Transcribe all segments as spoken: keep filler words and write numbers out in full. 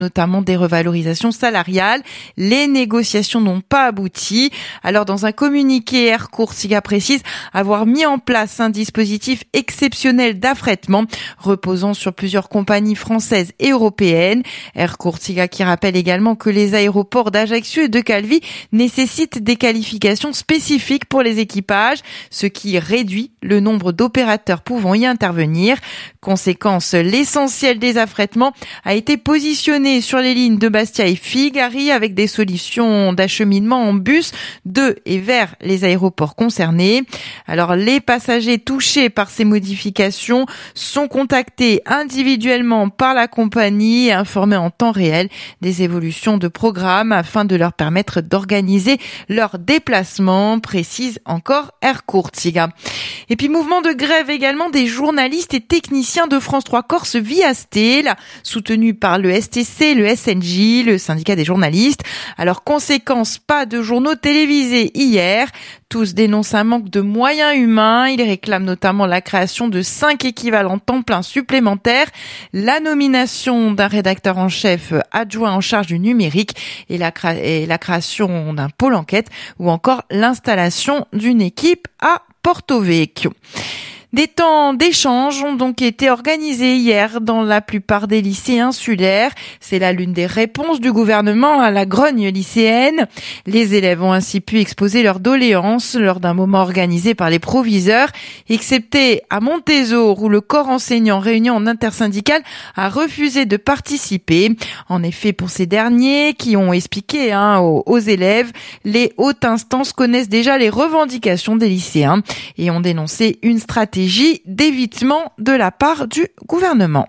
notamment des revalorisations salariales. Les négociations n'ont pas abouti. Alors, dans un communiqué, Air Coursiga précise avoir mis en place un dispositif exceptionnel d'affrètement reposant sur plusieurs compagnies françaises et européennes. Air Coursiga qui rappelle également que les aéroports d'Ajaccio et de Calvi nécessitent des qualifications spécifiques pour les équipages, ce qui réduit le nombre d'opérateurs pouvant y intervenir. Conséquence, l'essentiel des affrètements a été positionné sur les lignes de Bastia et Figari avec des solutions d'acheminement en bus de et vers les aéroports concernés. Alors, les passagers touchés par ces modifications sont contactés individuellement par la compagnie et informés en temps réel des évolutions de programme afin de leur permettre d'organiser leur déplacement, précise encore Air Coursiga. Et puis, mouvement de grève également des journalistes et techniciens de France trois Corse via Stel, soutenu par le S T C, le S N J, le syndicat des journalistes. Alors, conséquence, pas de journaux télévisés hier. Tous dénoncent un manque de moyens humains. Ils réclament notamment la création de cinq équivalents temps plein supplémentaires, la nomination d'un rédacteur en chef adjoint en charge du numérique et la, créa- et la création d'un pôle enquête ou encore l'installation d'une équipe à Porto Vecchio. Des temps d'échange ont donc été organisés hier dans la plupart des lycées insulaires. C'est là l'une des réponses du gouvernement à la grogne lycéenne. Les élèves ont ainsi pu exposer leurs doléances lors d'un moment organisé par les proviseurs, excepté à Montésor où le corps enseignant réuni en intersyndicale a refusé de participer. En effet, pour ces derniers qui ont expliqué hein, aux, aux élèves, les hautes instances connaissent déjà les revendications des lycéens et ont dénoncé une stratégie d'évitement de la part du gouvernement.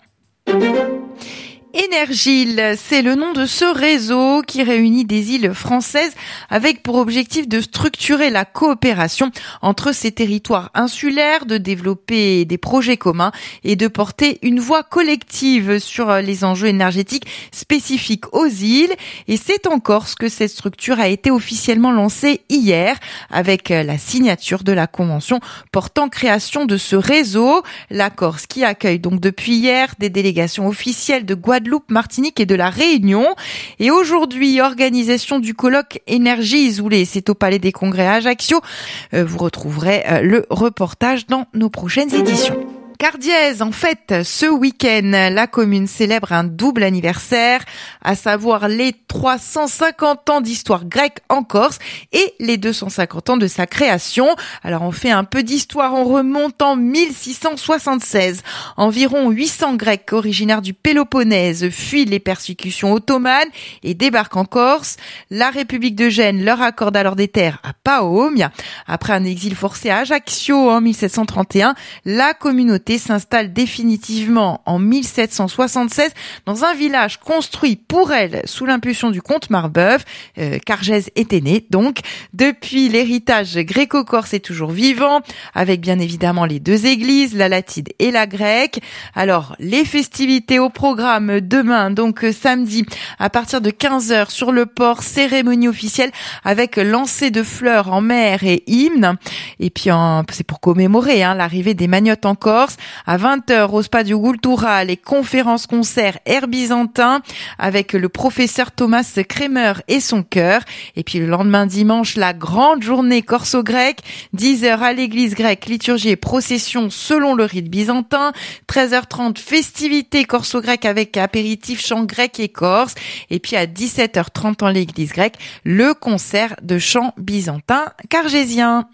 Energil, c'est le nom de ce réseau qui réunit des îles françaises avec pour objectif de structurer la coopération entre ces territoires insulaires, de développer des projets communs et de porter une voix collective sur les enjeux énergétiques spécifiques aux îles. Et c'est en Corse que cette structure a été officiellement lancée hier avec la signature de la convention portant création de ce réseau. La Corse qui accueille donc depuis hier des délégations officielles de Guadeloupe, Martinique et de la Réunion. Et aujourd'hui, organisation du colloque Énergie Isoulée. C'est au Palais des Congrès à Ajaccio. Euh, vous retrouverez euh, le reportage dans nos prochaines éditions. Cardiez, en fait, ce week-end, la commune célèbre un double anniversaire, à savoir les trois cent cinquante ans d'histoire grecque en Corse et les deux cent cinquante ans de sa création. Alors, on fait un peu d'histoire, on remonte en mille six cent soixante-seize. Environ huit cents Grecs originaires du Péloponnèse fuient les persécutions ottomanes et débarquent en Corse. La République de Gênes leur accorde alors des terres à Paomia. Après un exil forcé à Ajaccio en mille sept cent trente et un, la communauté s'installe définitivement en mille sept cent soixante-seize dans un village construit pour elle sous l'impulsion du comte Marbeuf. Euh, Cargèse était né donc. Depuis, l'héritage gréco-corse est toujours vivant, avec bien évidemment les deux églises, la latine et la grecque. Alors, les festivités au programme demain, donc samedi, à partir de quinze heures sur le port, cérémonie officielle avec lancer de fleurs en mer et hymne. Et puis, en, c'est pour commémorer hein, l'arrivée des Magnottes en Corse. À vingt heures au Spadio Cultural, les conférences-concerts Air byzantin avec le professeur Thomas Kremer et son chœur. Et puis le lendemain dimanche, la grande journée corso-grecque. dix heures à l'église grecque, liturgie et procession selon le rite byzantin. treize heures trente, festivités corso-grecques avec apéritif, chant grec et corse. Et puis à dix-sept heures trente en l'église grecque, le concert de chant byzantin cargésien.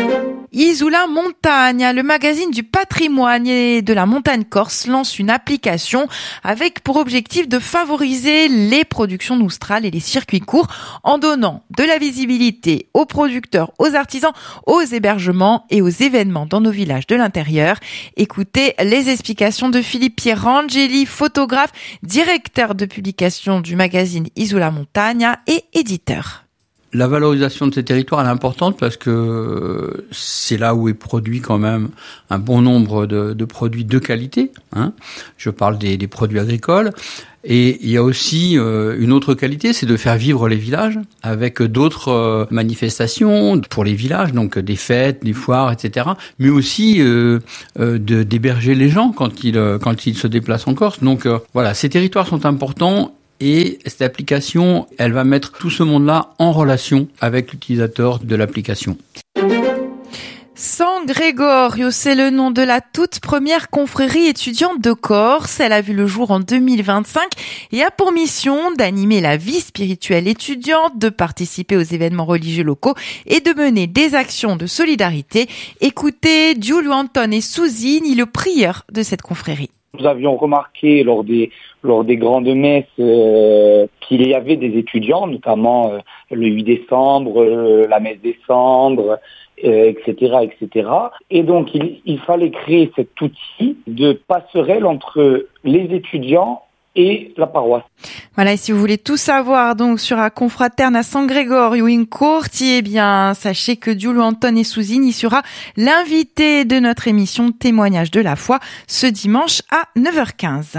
Isola Montagna, le magazine du patrimoine et de la montagne corse, lance une application avec pour objectif de favoriser les productions noustrales et les circuits courts en donnant de la visibilité aux producteurs, aux artisans, aux hébergements et aux événements dans nos villages de l'intérieur. Écoutez les explications de Philippe Pierangeli, photographe, directeur de publication du magazine Isola Montagna et éditeur. La valorisation de ces territoires elle est importante parce que c'est là où est produit quand même un bon nombre de, de produits de qualité. Hein. Je parle des, des produits agricoles. Et il y a aussi euh, une autre qualité, c'est de faire vivre les villages avec d'autres euh, manifestations pour les villages, donc des fêtes, des foires, et cetera. Mais aussi euh, euh, de, d'héberger les gens quand ils, euh, quand ils se déplacent en Corse. Donc euh, voilà, ces territoires sont importants. Et cette application, elle va mettre tout ce monde-là en relation avec l'utilisateur de l'application. San Gregorio, c'est le nom de la toute première confrérie étudiante de Corse. Elle a vu le jour en deux mille vingt-cinq et a pour mission d'animer la vie spirituelle étudiante, de participer aux événements religieux locaux et de mener des actions de solidarité. Écoutez Giulio Antone Susini, le prieur de cette confrérie. Nous avions remarqué lors des lors des grandes messes euh, qu'il y avait des étudiants, notamment euh, le huit décembre, euh, la messe décembre, euh, et cetera, et cetera. Et donc il, il fallait créer cet outil de passerelle entre les étudiants et la paroisse. Voilà, et si vous voulez tout savoir donc sur la confraterne à San Gregorio in Corti, eh bien, sachez que Giulio Antone Susini sera l'invité de notre émission Témoignage de la foi ce dimanche à neuf heures quinze.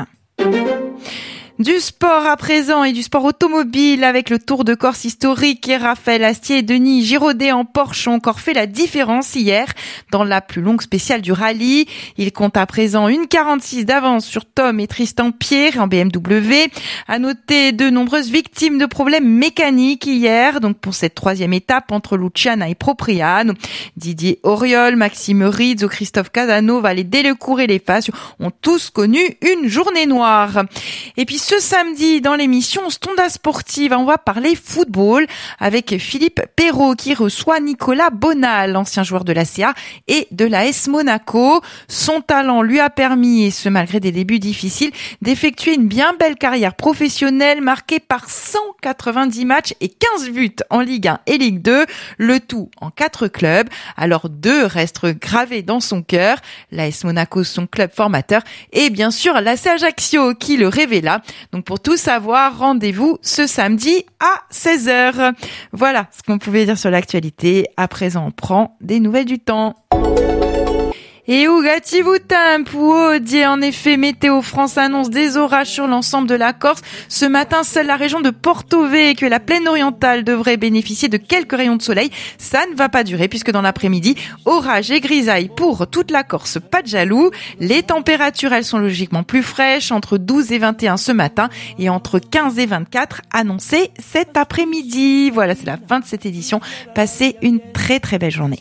Du sport à présent et du sport automobile avec le Tour de Corse historique et Raphaël Astier et Denis Giraudet en Porsche ont encore fait la différence hier dans la plus longue spéciale du rallye. Ils comptent à présent une quarante-six d'avance sur Tom et Tristan Pierre en B M W. À noter de nombreuses victimes de problèmes mécaniques hier, donc pour cette troisième étape entre Luciana et Propriano. Didier Auriol, Maxime Rizzo, Christophe Casanova, les Delecourt et les Facio ont tous connu une journée noire. Et puis ce samedi, dans l'émission Stonda Sportive, on va parler football avec Philippe Perrault qui reçoit Nicolas Bonal, ancien joueur de l'A C A et de l'A S Monaco. Son talent lui a permis, et ce malgré des débuts difficiles, d'effectuer une bien belle carrière professionnelle marquée par cent quatre-vingt-dix matchs et quinze buts en Ligue un et Ligue deux, le tout en quatre clubs. Alors deux restent gravés dans son cœur, l'A S Monaco, son club formateur, et bien sûr l'A C Ajaccio qui le révéla. Donc pour tout savoir, rendez-vous ce samedi à seize heures. Voilà ce qu'on pouvait dire sur l'actualité. À présent, on prend des nouvelles du temps. Et Ougati Tempo, en effet, Météo France annonce des orages sur l'ensemble de la Corse. Ce matin, seule la région de Porto Vecchio et la plaine orientale devraient bénéficier de quelques rayons de soleil. Ça ne va pas durer puisque dans l'après-midi, orage et grisaille pour toute la Corse, pas de jaloux. Les températures, elles sont logiquement plus fraîches, entre douze et vingt et un ce matin et entre quinze et vingt-quatre annoncées cet après-midi. Voilà, c'est la fin de cette édition. Passez une très très belle journée.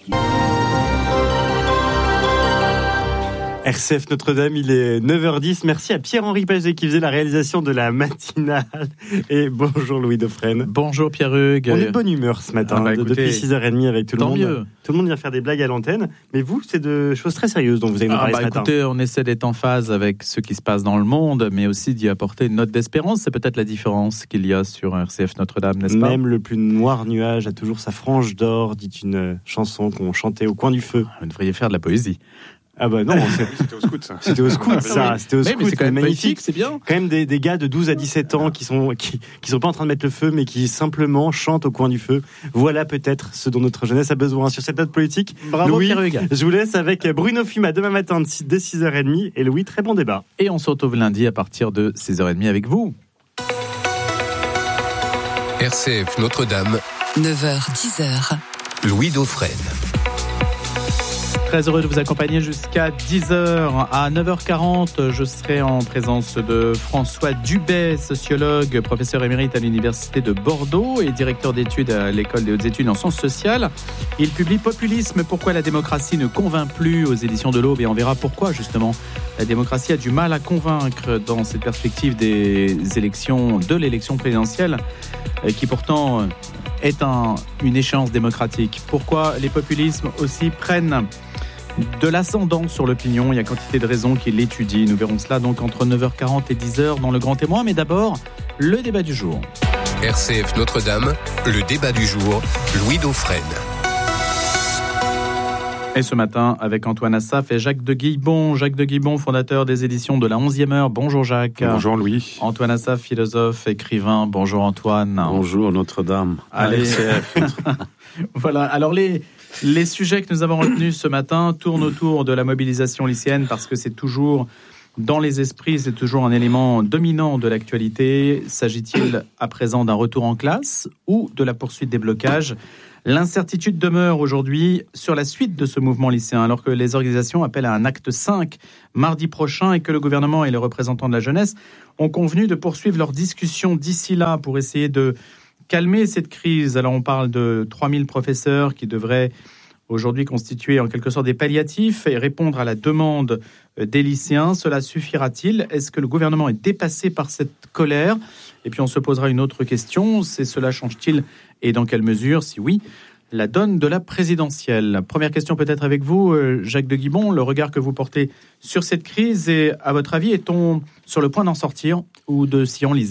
R C F Notre-Dame, il est neuf heures dix. Merci à Pierre-Henri Paget qui faisait la réalisation de la matinale. Et bonjour Louis Dauphren. Bonjour Pierre-Hugues. On est de bonne humeur ce matin, ah bah écoutez, depuis six heures trente avec tout le monde. Mieux. Tout le monde vient faire des blagues à l'antenne. Mais vous, c'est de choses très sérieuses dont vous allez nous parler ah bah ce matin. Écoutez, on essaie d'être en phase avec ce qui se passe dans le monde, mais aussi d'y apporter une note d'espérance. C'est peut-être la différence qu'il y a sur R C F Notre-Dame, n'est-ce pas ? Même le plus noir nuage a toujours sa frange d'or, dit une chanson qu'on chantait au coin du feu. Vous devriez faire de la poésie. Ah bah non, c'était au scout ça. C'était au scout ça, c'était au scout, mais c'est quand même magnifique, poétique, c'est bien. Quand même des, des gars de douze à dix-sept ans qui sont qui qui sont pas en train de mettre le feu mais qui simplement chantent au coin du feu. Voilà peut-être ce dont notre jeunesse a besoin sur cette note politique. Bravo Louis, Pierre-Hugues. Je vous laisse avec Bruno Fima demain matin dès six heures trente et Louis, très bon débat. Et on se retrouve lundi à partir de six heures trente avec vous. R C F Notre-Dame, neuf heures dix heures. Louis Dauphren. Très heureux de vous accompagner jusqu'à dix heures. À neuf heures quarante, je serai en présence de François Dubet, sociologue, professeur émérite à l'Université de Bordeaux et directeur d'études à l'École des hautes études en sciences sociales. Il publie Populisme, pourquoi la démocratie ne convainc plus aux éditions de l'Aube et on verra pourquoi justement la démocratie a du mal à convaincre dans cette perspective des élections, de l'élection présidentielle qui pourtant est un, une échéance démocratique. Pourquoi les populismes aussi prennent de l'ascendant sur l'opinion. Il y a quantité de raisons qui l'étudient. Nous verrons cela donc entre neuf heures quarante et dix heures dans Le Grand Témoin. Mais d'abord, le débat du jour. R C F Notre-Dame, le débat du jour, Louis Dauphren. Et ce matin, avec Antoine Assaf et Jacques de Guibon. Jacques de Guibon, fondateur des éditions de la onzième heure. Bonjour Jacques. Bonjour Louis. Antoine Assaf, philosophe, écrivain. Bonjour Antoine. Bonjour Notre-Dame. Allez. Voilà, alors les... Les sujets que nous avons retenus ce matin tournent autour de la mobilisation lycéenne parce que c'est toujours dans les esprits, c'est toujours un élément dominant de l'actualité. S'agit-il à présent d'un retour en classe ou de la poursuite des blocages ? L'incertitude demeure aujourd'hui sur la suite de ce mouvement lycéen, alors que les organisations appellent à un acte cinq mardi prochain et que le gouvernement et les représentants de la jeunesse ont convenu de poursuivre leurs discussions d'ici là pour essayer de calmer cette crise. Alors on parle de trois mille professeurs qui devraient aujourd'hui constituer en quelque sorte des palliatifs et répondre à la demande des lycéens. Cela suffira-t-il ? Est-ce que le gouvernement est dépassé par cette colère ? Et puis on se posera une autre question, c'est cela change-t-il et dans quelle mesure, si oui, la donne de la présidentielle ? Première question peut-être avec vous, Jacques de Guibon, le regard que vous portez sur cette crise et à votre avis, est-on sur le point d'en sortir ou de s'y enliser ?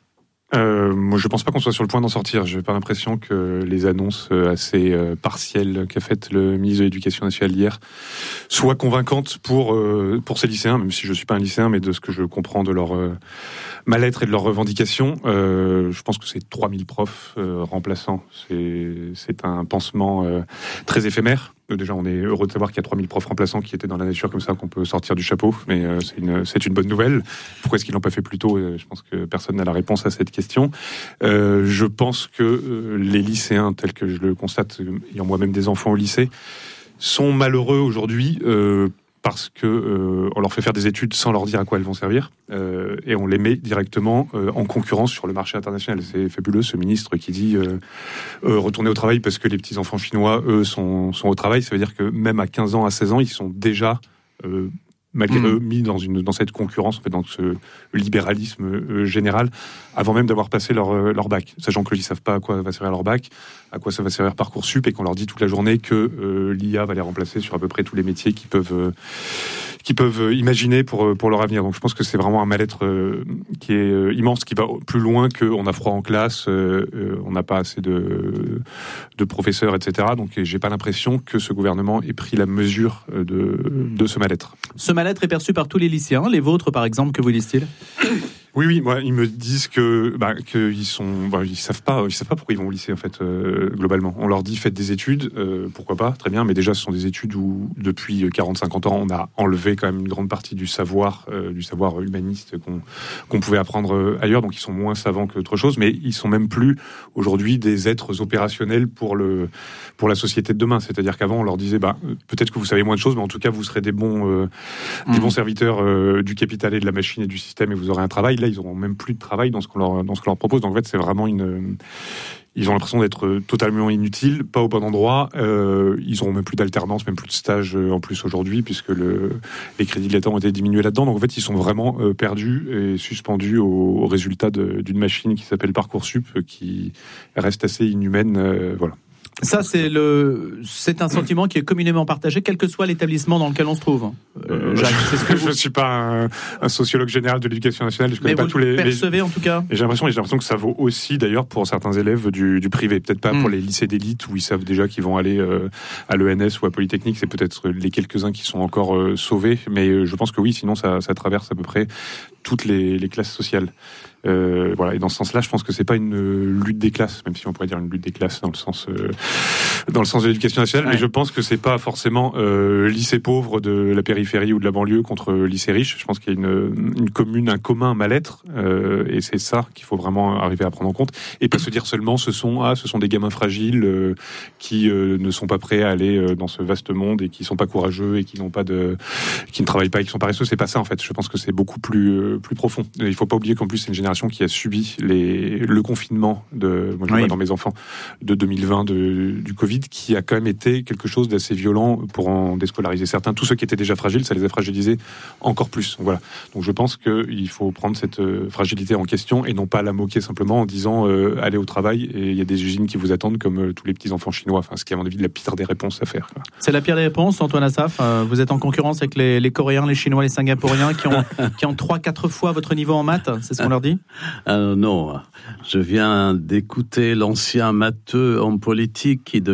Euh, moi, je pense pas qu'on soit sur le point d'en sortir. J'ai pas l'impression que les annonces assez euh, partielles qu'a faites le ministre de l'Éducation nationale hier soient convaincantes pour euh, pour ces lycéens, même si je suis pas un lycéen, mais de ce que je comprends de leur euh, mal-être et de leurs revendications. Euh, je pense que c'est trois mille profs euh, remplaçants. C'est c'est un pansement euh, très éphémère. Déjà, on est heureux de savoir qu'il y a trois mille profs remplaçants qui étaient dans la nature comme ça, qu'on peut sortir du chapeau, mais euh, c'est une, c'est une bonne nouvelle. Pourquoi est-ce qu'ils l'ont pas fait plus tôt ? Je pense que personne n'a la réponse à cette question. Euh, je pense que euh, les lycéens, tels que je le constate, ayant moi-même des enfants au lycée, sont malheureux aujourd'hui euh, parce que euh, on leur fait faire des études sans leur dire à quoi elles vont servir, euh, et on les met directement euh, en concurrence sur le marché international. C'est fabuleux, ce ministre qui dit euh, euh, retourner au travail parce que les petits enfants chinois, eux, sont, sont au travail. Ça veut dire que même à quinze ans, à seize ans, ils sont déjà euh, malgré mmh. eux, mis dans, une, dans cette concurrence, en fait, dans ce libéralisme euh, général, avant même d'avoir passé leur, euh, leur bac. Sachant que ils ne savent pas à quoi va servir leur bac, à quoi ça va servir Parcoursup, et qu'on leur dit toute la journée que euh, l'I A va les remplacer sur à peu près tous les métiers qu'ils peuvent, euh, qu'ils peuvent imaginer pour, pour leur avenir. Donc je pense que c'est vraiment un mal-être euh, qui est euh, immense, qui va plus loin qu'on a froid en classe, euh, euh, on n'a pas assez de, de professeurs, et cetera. Donc j'ai pas l'impression que ce gouvernement ait pris la mesure de, de ce mal-être. Ce mal-être est perçu par tous les lycéens, les vôtres par exemple, que vous disent-ils ? Oui, oui, moi, ils me disent que, bah, qu'ils sont, bah, ils savent pas, ils savent pas pourquoi ils vont au lycée, en fait, euh, globalement. On leur dit, faites des études, euh, pourquoi pas, très bien, mais déjà, ce sont des études où, depuis quarante à cinquante ans, on a enlevé quand même une grande partie du savoir, euh, du savoir humaniste qu'on, qu'on pouvait apprendre ailleurs, donc ils sont moins savants qu'autre chose, mais ils sont même plus, aujourd'hui, des êtres opérationnels pour le, pour la société de demain. C'est-à-dire qu'avant, on leur disait, bah, peut-être que vous savez moins de choses, mais en tout cas, vous serez des bons, euh, mmh. des bons serviteurs, euh, du capital et de la machine et du système, et vous aurez un travail. Là, ils n'auront même plus de travail dans ce qu'on leur, dans ce qu'on leur propose. Donc en fait, c'est vraiment une... Ils ont l'impression d'être totalement inutiles, pas au bon endroit. Euh, ils n'auront même plus d'alternance, même plus de stage en plus aujourd'hui, puisque le, les crédits de l'État ont été diminués là-dedans. Donc en fait, ils sont vraiment euh, perdus et suspendus au, au résultat de, d'une machine qui s'appelle Parcoursup, qui reste assez inhumaine. Euh, voilà. Ça, c'est le, c'est un sentiment qui est communément partagé, quel que soit l'établissement dans lequel on se trouve. Euh, Jacques, c'est ce que vous... Je ne suis pas un, un sociologue général de l'éducation nationale. Je connais Mais pas vous tous les. Percevez les... en tout cas. Et j'ai l'impression, j'ai l'impression que ça vaut aussi d'ailleurs pour certains élèves du, du privé. Peut-être pas mmh. pour les lycées d'élite où ils savent déjà qu'ils vont aller euh, à l'E N S ou à Polytechnique. C'est peut-être les quelques-uns qui sont encore euh, sauvés. Mais euh, je pense que oui, sinon ça, ça traverse à peu près toutes les, les classes sociales. Euh, voilà. Et dans ce sens-là, je pense que c'est pas une lutte des classes, même si on pourrait dire une lutte des classes dans le sens euh, dans le sens de l'éducation nationale. Ouais. Mais je pense que c'est pas forcément euh, lycée pauvre de la périphérie ou de la banlieue contre lycée riche. Je pense qu'il y a une, une commune, un commun mal-être, euh, et c'est ça qu'il faut vraiment arriver à prendre en compte, et pas se dire seulement ce sont ah ce sont des gamins fragiles euh, qui euh, ne sont pas prêts à aller euh, dans ce vaste monde et qui sont pas courageux et qui n'ont pas de qui ne travaillent pas et qui sont paresseux. C'est pas ça en fait. Je pense que c'est beaucoup plus euh, plus profond. Et il faut pas oublier qu'en plus c'est une génération qui a subi les, le confinement de, moi je le vois dans mes enfants, de deux mille vingt, de, du Covid, qui a quand même été quelque chose d'assez violent pour en déscolariser certains. Tous ceux qui étaient déjà fragiles, ça les a fragilisés encore plus. Donc voilà. Donc je pense qu'il faut prendre cette fragilité en question et non pas la moquer simplement en disant euh, allez au travail et il y a des usines qui vous attendent comme euh, tous les petits enfants chinois. Enfin, ce qui est à mon avis la pire des réponses à faire. Quoi. C'est la pire des réponses, Antoine Assaf. Euh, vous êtes en concurrence avec les, les Coréens, les Chinois, les Singapouriens qui ont qui ont trois, quatre fois votre niveau en maths. C'est ce qu'on leur dit? Euh, non, je viens d'écouter l'ancien matheux en politique qui devient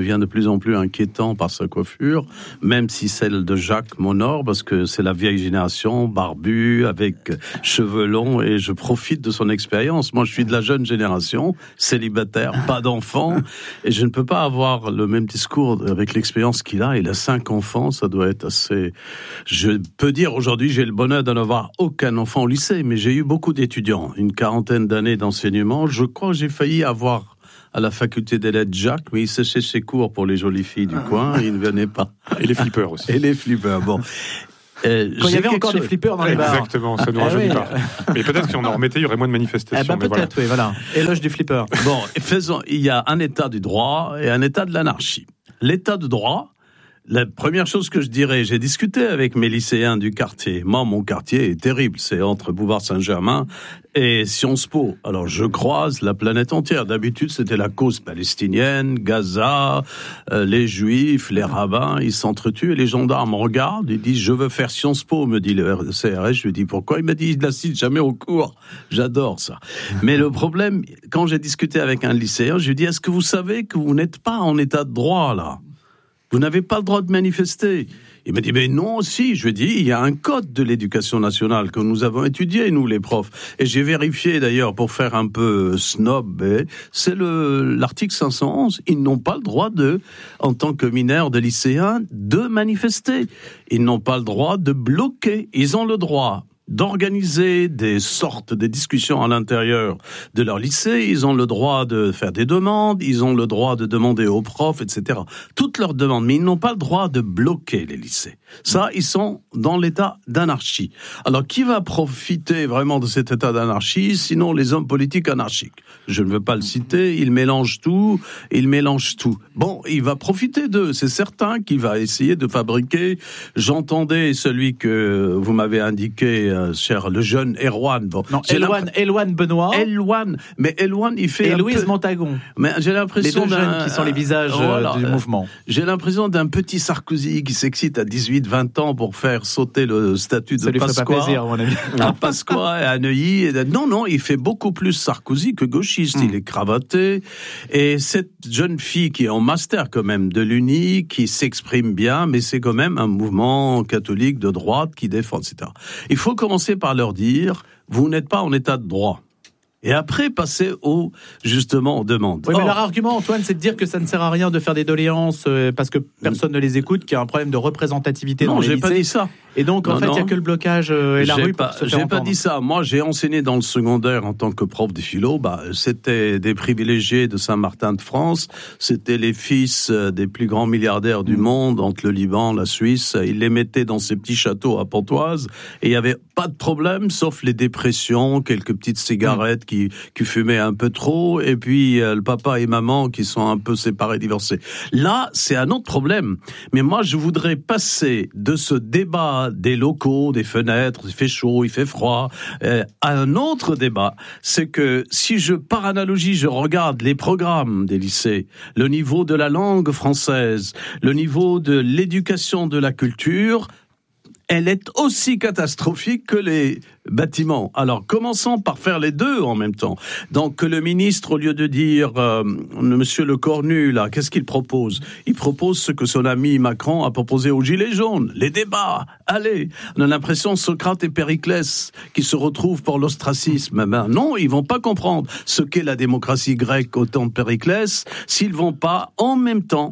devient de plus en plus inquiétant par sa coiffure, même si celle de Jacques m'honore, parce que c'est la vieille génération, barbu, avec cheveux longs, et je profite de son expérience. Moi, je suis de la jeune génération, célibataire, pas d'enfants, et je ne peux pas avoir le même discours avec l'expérience qu'il a. Il a cinq enfants, ça doit être assez... Je peux dire aujourd'hui, j'ai le bonheur de n'avoir aucun enfant au lycée, mais j'ai eu beaucoup d'étudiants, une quarantaine d'années d'enseignement. Je crois que j'ai failli avoir à la faculté des lettres Jacques, mais il séchait ses cours pour les jolies filles du coin, il ne venait pas. Et les flippers aussi. Et les flippers, bon. Euh, Quand il y avait encore chose... des flippers dans les bars. Exactement, ça nous rajeunit ah, oui. pas. Mais peut-être si on en remettait, il y aurait moins de manifestations. Eh ben, peut-être, voilà. oui, voilà. Éloge du flipper. Bon, faisons, il y a un état du droit et un état de l'anarchie. L'état de droit, la première chose que je dirais, j'ai discuté avec mes lycéens du quartier. Moi, mon quartier est terrible. C'est entre Boulevard-Saint-Germain et Sciences Po. Alors, je croise la planète entière. D'habitude, c'était la cause palestinienne, Gaza, euh, les Juifs, les rabbins, ils s'entretuent et les gendarmes regardent. Ils disent, je veux faire Sciences Po, me dit le C R S. Je lui dis, pourquoi? Il m'a dit, il n'assiste jamais au cours. J'adore ça. Mais le problème, quand j'ai discuté avec un lycéen, je lui dis, est-ce que vous savez que vous n'êtes pas en état de droit, là? Vous n'avez pas le droit de manifester. Il m'a dit, mais non, si. Je lui ai dit, il y a un code de l'éducation nationale que nous avons étudié, nous, les profs. Et j'ai vérifié, d'ailleurs, pour faire un peu snob, c'est le, l'article cinq cent onze. Ils n'ont pas le droit de, en tant que mineurs, de lycéens, de manifester. Ils n'ont pas le droit de bloquer. Ils ont le droit d'organiser des sortes de discussions à l'intérieur de leur lycée, ils ont le droit de faire des demandes, ils ont le droit de demander aux profs, et cetera. Toutes leurs demandes, mais ils n'ont pas le droit de bloquer les lycées. Ça, ils sont dans l'état d'anarchie. Alors, qui va profiter vraiment de cet état d'anarchie, sinon les hommes politiques anarchiques? Je ne veux pas le citer, ils mélangent tout, ils mélangent tout. Bon, il va profiter d'eux, c'est certain qu'il va essayer de fabriquer. J'entendais celui que vous m'avez indiqué, cher le jeune Erwan. Bon, non, Elwan, Elwan Benoît. Elwan, mais Elwan, il fait. Et Louise peu... Montagon. Mais j'ai l'impression les deux jeunes qui sont les visages voilà, du mouvement. J'ai l'impression d'un petit Sarkozy qui s'excite à dix-huit vingt ans pour faire sauter le statut de Pasqua. Ça lui fait pas plaisir, à mon avis. À Pasqua et à Neuilly. Et non, non, il fait beaucoup plus Sarkozy que gauchiste. Mm. Il est cravaté. Et cette jeune fille qui est en master quand même de l'U N I, qui s'exprime bien, mais c'est quand même un mouvement catholique de droite qui défend, et cetera. Il faut commencer par leur dire, vous n'êtes pas en état de droit. Et après, passer au, justement, aux demandes. Oui, mais Or, leur argument, Antoine, c'est de dire que ça ne sert à rien de faire des doléances euh, parce que personne ne les écoute, qu'il y a un problème de représentativité non, dans les lycées. Non, j'ai pas dit ça. Et donc, en non, fait, il n'y a que le blocage euh, et la j'ai rue pas, pour se faire J'ai entendre. pas dit ça. Moi, j'ai enseigné dans le secondaire en tant que prof de philo. Bah, c'était des privilégiés de Saint-Martin de France. C'était les fils des plus grands milliardaires du mmh. monde, entre le Liban, la Suisse. Ils les mettaient dans ces petits châteaux à Pontoise. Et il n'y avait pas de problème, sauf les dépressions, quelques petites cigarettes mmh. qui, qui fumaient un peu trop, et puis euh, le papa et maman qui sont un peu séparés, divorcés. Là, c'est un autre problème. Mais moi, je voudrais passer de ce débat des locaux, des fenêtres, il fait chaud, il fait froid, euh, à un autre débat. C'est que si je, par analogie, je regarde les programmes des lycées, le niveau de la langue française, le niveau de l'éducation de la culture, elle est aussi catastrophique que les bâtiments. Alors, commençons par faire les deux en même temps. Donc, que le ministre, au lieu de dire euh, Monsieur Le Cornu, là, qu'est-ce qu'il propose? Il propose ce que son ami Macron a proposé aux Gilets jaunes, les débats. Allez, on a l'impression Socrate et Périclès qui se retrouvent pour l'ostracisme. Ben non, ils vont pas comprendre ce qu'est la démocratie grecque au temps de Périclès s'ils vont pas, en même temps,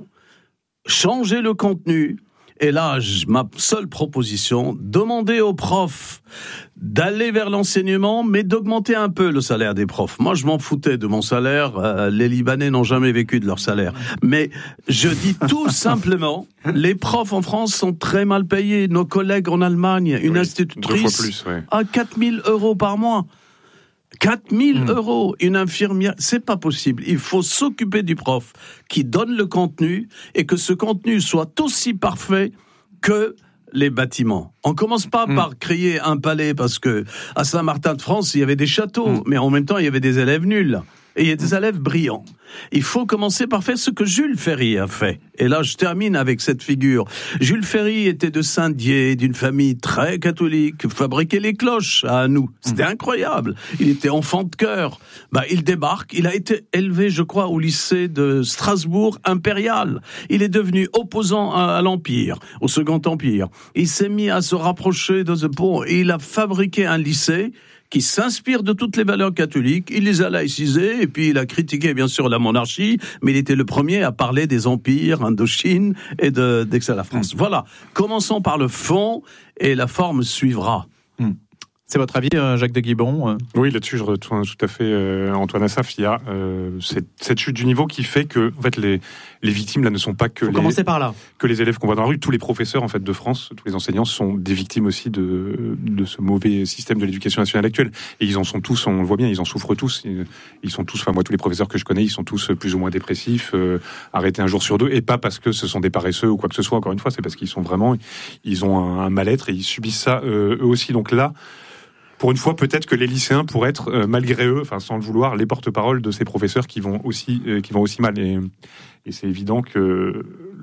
changer le contenu. Et là, ma seule proposition, demander aux profs d'aller vers l'enseignement, mais d'augmenter un peu le salaire des profs. Moi, je m'en foutais de mon salaire. Euh, les Libanais n'ont jamais vécu de leur salaire. Mais je dis tout simplement, les profs en France sont très mal payés. Nos collègues en Allemagne, une oui, institutrice plus, ouais. à quatre mille euros par mois. quatre mille mmh. euros, une infirmière, c'est pas possible. Il faut s'occuper du prof qui donne le contenu et que ce contenu soit aussi parfait que les bâtiments. On commence pas mmh. par créer un palais parce que à Saint-Martin de France, il y avait des châteaux, mmh. mais en même temps, il y avait des élèves nuls. et il y a des élèves brillants. Il faut commencer par faire ce que Jules Ferry a fait. Et là, je termine avec cette figure. Jules Ferry était de Saint-Dié, d'une famille très catholique, fabriquait les cloches à nous. C'était mmh. incroyable. Il était enfant de cœur. Bah, il débarque. Il a été élevé, je crois, au lycée de Strasbourg impérial. Il est devenu opposant à, à l'Empire, au Second Empire. Il s'est mis à se rapprocher de ce pont et il a fabriqué un lycée qui s'inspire de toutes les valeurs catholiques. Il les a laïcisées, et puis il a critiqué bien sûr la monarchie, mais il était le premier à parler des empires, Indochine et de, d'Aix à la France. Mmh. Voilà, commençons par le fond, et la forme suivra. Mmh. C'est votre avis, Jacques de Guibon ? Oui, là-dessus, je rejoins tout à fait euh, Antoine Assaf. Il y a euh, cette, cette chute du niveau qui fait que, en fait, les, les victimes là ne sont pas que Faut les commencer par là. que les élèves qu'on voit dans la rue. Tous les professeurs, en fait, de France, tous les enseignants sont des victimes aussi de de ce mauvais système de l'éducation nationale actuelle. Et ils en sont tous, on le voit bien, ils en souffrent tous. Ils, ils sont tous, enfin moi, tous les professeurs que je connais, ils sont tous plus ou moins dépressifs, euh, arrêtés un jour sur deux, et pas parce que ce sont des paresseux ou quoi que ce soit. Encore une fois, c'est parce qu'ils sont vraiment, ils ont un, un mal-être et ils subissent ça euh, eux aussi. Donc là. Pour une fois, peut-être que les lycéens pourraient être, euh, malgré eux, enfin sans le vouloir, les porte-paroles de ces professeurs qui vont aussi, euh, qui vont aussi mal. Et, et c'est évident que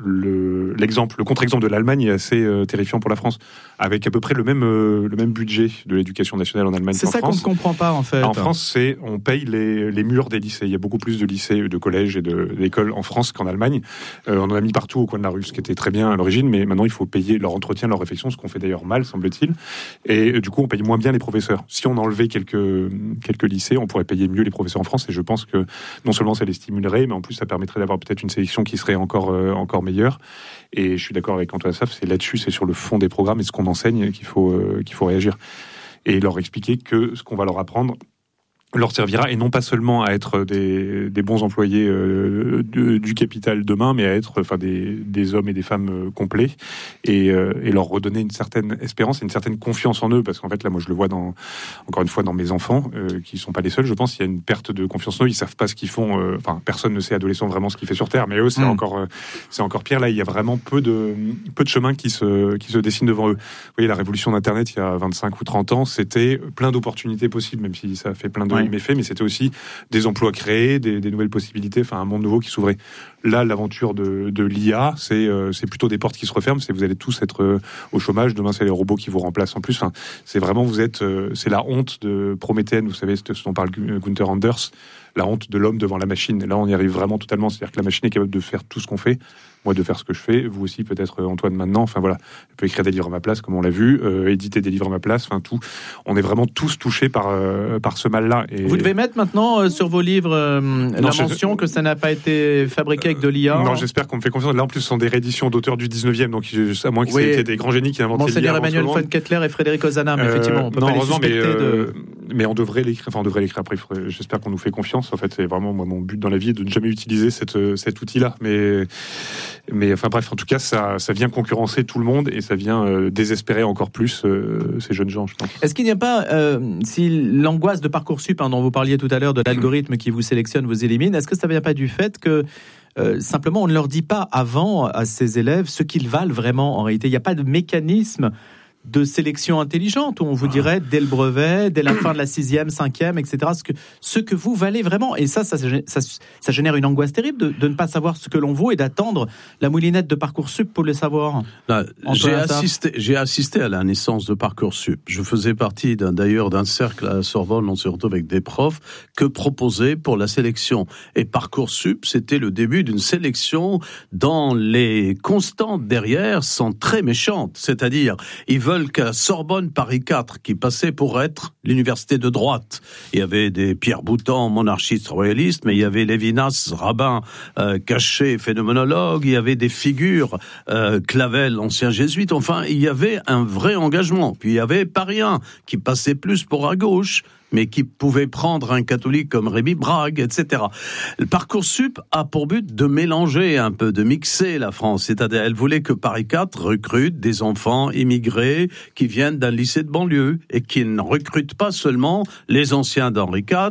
le, l'exemple, le contre-exemple de l'Allemagne est assez euh, terrifiant pour la France, avec à peu près le même, euh, le même budget de l'éducation nationale en Allemagne qu'en France. C'est ça qu'on ne comprend pas en fait. En France, c'est on paye les, les murs des lycées. Il y a beaucoup plus de lycées, de collèges et de, d'écoles en France qu'en Allemagne. Euh, on en a mis partout au coin de la rue, ce qui était très bien à l'origine, mais maintenant il faut payer leur entretien, leur réflexion, ce qu'on fait d'ailleurs mal, semble-t-il. Et euh, du coup, on paye moins bien les professeurs. Si on enlevait quelques, quelques lycées, on pourrait payer mieux les professeurs en France, et je pense que non seulement ça les stimulerait, mais en plus ça permettrait d'avoir peut-être une sélection qui serait encore, euh, encore meilleure. Et je suis d'accord avec Antoine Assaf, c'est là-dessus, c'est sur le fond des programmes et ce qu'on enseigne qu'il faut, euh, qu'il faut réagir. Et leur expliquer que ce qu'on va leur apprendre leur servira, et non pas seulement à être des, des bons employés euh, de, du capital demain, mais à être enfin des, des hommes et des femmes euh, complets, et, euh, et leur redonner une certaine espérance et une certaine confiance en eux, parce qu'en fait là moi je le vois dans, encore une fois dans mes enfants, euh, qui sont pas les seuls, je pense, il y a une perte de confiance en eux, ils savent pas ce qu'ils font, euh, enfin personne ne sait adolescent vraiment ce qu'il fait sur Terre, mais eux c'est mmh. encore euh, c'est encore pire. Là il y a vraiment peu de peu de chemin qui se qui se dessine devant eux. Vous voyez, la révolution d'internet il y a vingt-cinq ou trente ans, c'était plein d'opportunités possibles, même si ça a fait plein de ouais. méfaits, mais c'était aussi des emplois créés, des, des nouvelles possibilités, enfin un monde nouveau qui s'ouvrait. Là, l'aventure de, de l'I A, c'est, euh, c'est plutôt des portes qui se referment, c'est vous allez tous être euh, au chômage, demain c'est les robots qui vous remplacent en plus, enfin, c'est vraiment, vous êtes, euh, c'est la honte de Prométhène, vous savez ce dont parle Gunther Anders, la honte de l'homme devant la machine. Et là, on y arrive vraiment totalement, c'est-à-dire que la machine est capable de faire tout ce qu'on fait, moi de faire ce que je fais, vous aussi peut-être Antoine maintenant, enfin voilà, je peux écrire des livres à ma place comme on l'a vu, euh, éditer des livres à ma place, enfin tout, on est vraiment tous touchés par euh, par ce mal-là. Et... Vous devez mettre maintenant euh, sur vos livres euh, non, la mention je... que ça n'a pas été fabriqué euh, avec de l'I A. Non, j'espère qu'on me fait confiance. Là en plus ce sont des rééditions d'auteurs du dix-neuvième, donc à moins que oui. c'était des grands génies qui inventaient l'I A. Monseigneur Emmanuel von Kettler et Frédéric Ozanam, euh, effectivement, on peut non, pas les suspecter mais, euh, de... mais on devrait l'écrire, enfin on devrait l'écrire après, faudrait... j'espère qu'on nous fait confiance. En fait, c'est vraiment moi mon but dans la vie est de ne jamais utiliser cette, cet outil-là, mais mais enfin bref. En tout cas, ça, ça vient concurrencer tout le monde et ça vient euh, désespérer encore plus euh, ces jeunes gens, je pense. Est-ce qu'il n'y a pas, euh, si l'angoisse de Parcoursup, hein, dont vous parliez tout à l'heure, de l'algorithme qui vous sélectionne, vous élimine, est-ce que ça ne vient pas du fait que euh, simplement on ne leur dit pas avant à ces élèves ce qu'ils valent vraiment en réalité? Il n'y a pas de mécanisme de sélection intelligente où on vous dirait dès le brevet, dès la fin de la sixième, cinquième, et cetera, ce que, ce que vous valez vraiment. Et ça, ça, ça, ça génère une angoisse terrible de, de ne pas savoir ce que l'on vaut et d'attendre la moulinette de Parcoursup pour le savoir. Là, j'ai, assisté, j'ai assisté à la naissance de Parcoursup. Je faisais partie d'un, d'ailleurs d'un cercle à la Sorbonne, on se retrouve avec des profs, que proposaient pour la sélection. Et Parcoursup, c'était le début d'une sélection dont les constantes derrière sont très méchantes. C'est-à-dire, ils veulent qu'à Sorbonne Paris quatre, qui passait pour être l'université de droite. Il y avait des Pierre Boutan, monarchistes royalistes, mais il y avait Lévinas, rabbin, euh, caché, phénoménologue, il y avait des figures, euh, Clavel, ancien jésuite, enfin, il y avait un vrai engagement. Puis il y avait Paris un, qui passait plus pour à gauche, mais qui pouvait prendre un catholique comme Rémi Brague, et cetera. Le Parcoursup a pour but de mélanger un peu, de mixer la France. C'est-à-dire, elle voulait que Paris quatre recrute des enfants immigrés qui viennent d'un lycée de banlieue et qui ne recrute pas seulement les anciens d'Henri quatre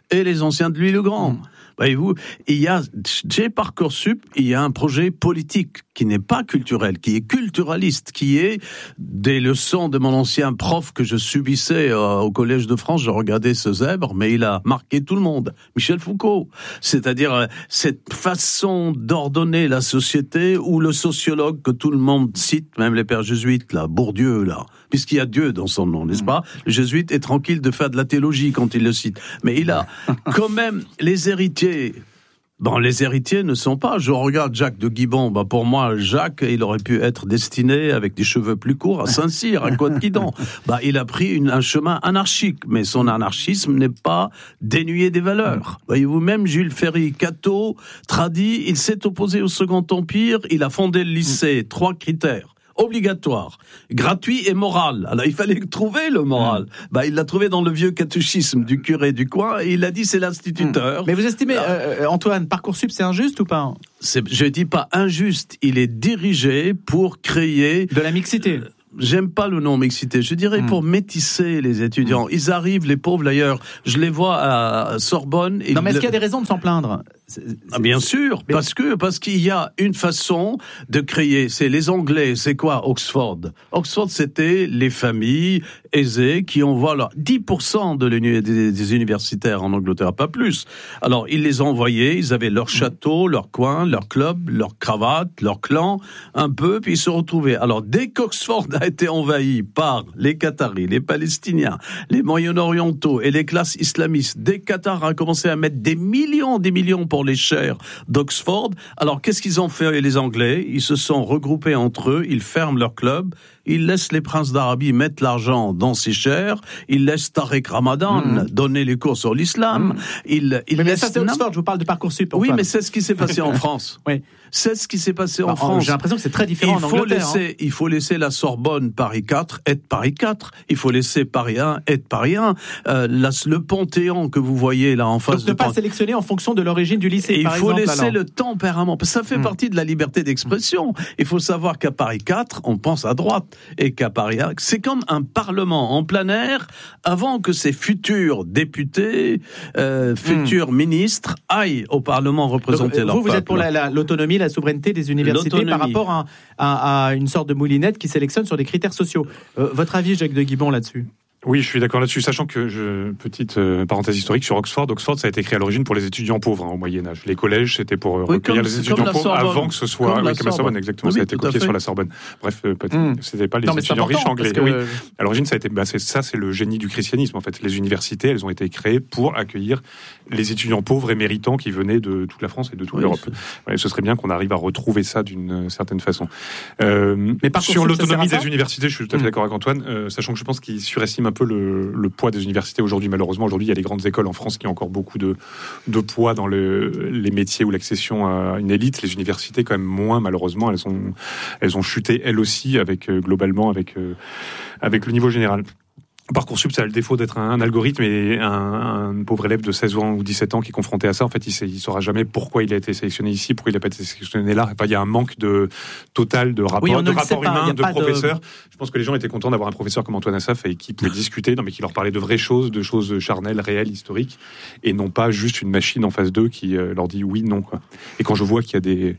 et les anciens de Louis-le-Grand. Mmh. Voyez-vous, il y a, chez Parcoursup, il y a un projet politique qui n'est pas culturel, qui est culturaliste, qui est des leçons de mon ancien prof que je subissais euh, au Collège de France. Je regardais ce zèbre, mais il a marqué tout le monde. Michel Foucault. C'est-à-dire euh, cette façon d'ordonner la société où le sociologue que tout le monde cite, même les pères jésuites, là, Bourdieu, là, puisqu'il y a Dieu dans son nom, n'est-ce pas? Le jésuite est tranquille de faire de la théologie quand il le cite. Mais il a quand même les héritiers. Bon, les héritiers ne sont pas. Je regarde Jacques de Gibbon. Bah, pour moi, Jacques, il aurait pu être destiné avec des cheveux plus courts à Saint-Cyr, à Côte-Guidon. Bah, il a pris une, un chemin anarchique, mais son anarchisme n'est pas dénué des valeurs. Voyez-vous, même Jules Ferry, Cato, tradit, il s'est opposé au Second Empire. Il a fondé le lycée. Trois critères. Obligatoire, gratuit et moral. Alors il fallait trouver le moral. Mmh. Bah il l'a trouvé dans le vieux catéchisme du curé du coin et il a dit c'est l'instituteur. Mmh. Mais vous estimez, euh, Antoine, Parcoursup c'est injuste ou pas? C'est, je dis pas injuste, il est dirigé pour créer de la mixité. Euh, J'aime pas le nom mixité. Je dirais mmh. pour métisser les étudiants. Mmh. Ils arrivent, les pauvres d'ailleurs. Je les vois à Sorbonne. Non, mais est-ce le... qu'il y a des raisons de s'en plaindre? C'est, c'est, ah, bien sûr, mais... parce que parce qu'il y a une façon de créer. C'est les Anglais. C'est quoi Oxford? Oxford, c'était les familles aisées qui envoient leur dix pour cent de des, des universitaires en Angleterre, pas plus. Alors ils les envoyaient. Ils avaient leur château, leur coin, leur club, leur cravate, leur clan, un peu, puis ils se retrouvaient. Alors dès qu'Oxford a été envahi par les Qataris, les Palestiniens, les Moyen-Orientaux et les classes islamistes, dès que Qatar a commencé à mettre des millions, des millions pour les chairs d'Oxford, alors qu'est-ce qu'ils ont fait les Anglais? Ils se sont regroupés entre eux, ils ferment leur club, ils laissent les princes d'Arabie mettre l'argent dans ces chairs, ils laissent Tariq Ramadan mmh. donner les cours sur l'islam, mmh. ils, ils mais, mais laissent... ça c'est Oxford, je vous parle de Parcoursup. Oui, mais c'est ce qui s'est passé en France. Oui. C'est ce qui s'est passé en bah, France. J'ai l'impression que c'est très différent il en faut Angleterre. Laisser, hein. Il faut laisser la Sorbonne Paris quatre être Paris quatre. Il faut laisser Paris un être Paris un. Euh, la, le Panthéon que vous voyez là en face. Donc ne pas Pant... sélectionner en fonction de l'origine du lycée. Et par il faut exemple, laisser alors. le tempérament. Parce que ça fait mmh. partie de la liberté d'expression. Il faut savoir qu'à Paris quatre, on pense à droite. Et qu'à Paris un, c'est comme un parlement en plein air avant que ces futurs députés, euh, futurs mmh. ministres aillent au Parlement représenter Donc, leur vous, peuple. Vous êtes pour la, la, l'autonomie, la souveraineté des universités par rapport à, à, à une sorte de moulinette qui sélectionne sur des critères sociaux. Euh, votre avis, Jacques de Gibbon, là-dessus ? Oui, je suis d'accord là-dessus, sachant que, je, petite euh, parenthèse historique sur Oxford, Oxford ça a été créé à l'origine pour les étudiants pauvres hein, au Moyen-Âge. Les collèges, c'était pour euh, oui, recueillir comme, les étudiants pauvres Sorbonne. avant que ce soit... Comme oui, la comme la Sorbonne, exactement, oui, ça a été copié sur la Sorbonne. Bref, euh, mmh. c'était pas les non, étudiants riches anglais. Que... Oui. À l'origine, ça a été, bah, c'est, ça c'est le génie du christianisme en fait. Les universités, elles ont été créées pour accueillir les étudiants pauvres et méritants qui venaient de toute la France et de toute oui, l'Europe. Ouais, ce serait bien qu'on arrive à retrouver ça d'une certaine façon. Euh, Mais par sur l'autonomie des universités, je suis tout à fait d'accord avec Antoine, euh, sachant que je pense qu'il surestime un peu le, le poids des universités aujourd'hui. Malheureusement, aujourd'hui, il y a des grandes écoles en France qui ont encore beaucoup de, de poids dans le, les métiers ou l'accession à une élite. Les universités, quand même, moins, malheureusement, elles ont, elles ont chuté, elles aussi, avec, euh, globalement, avec, euh, avec le niveau général. Parcoursup, ça a le défaut d'être un, un algorithme et un, un pauvre élève de seize ans ou dix-sept ans qui est confronté à ça. En fait, il ne saura jamais pourquoi il a été sélectionné ici, pourquoi il n'a pas été sélectionné là. Enfin, il y a un manque de total de rapport, oui, de rapport humain, de professeurs. De... Je pense que les gens étaient contents d'avoir un professeur comme Antoine Assaf et qui pouvait discuter, non, mais qui leur parlait de vraies choses, de choses charnelles, réelles, historiques, et non pas juste une machine en face d'eux qui euh, leur dit oui, non, quoi. Et quand je vois qu'il y a des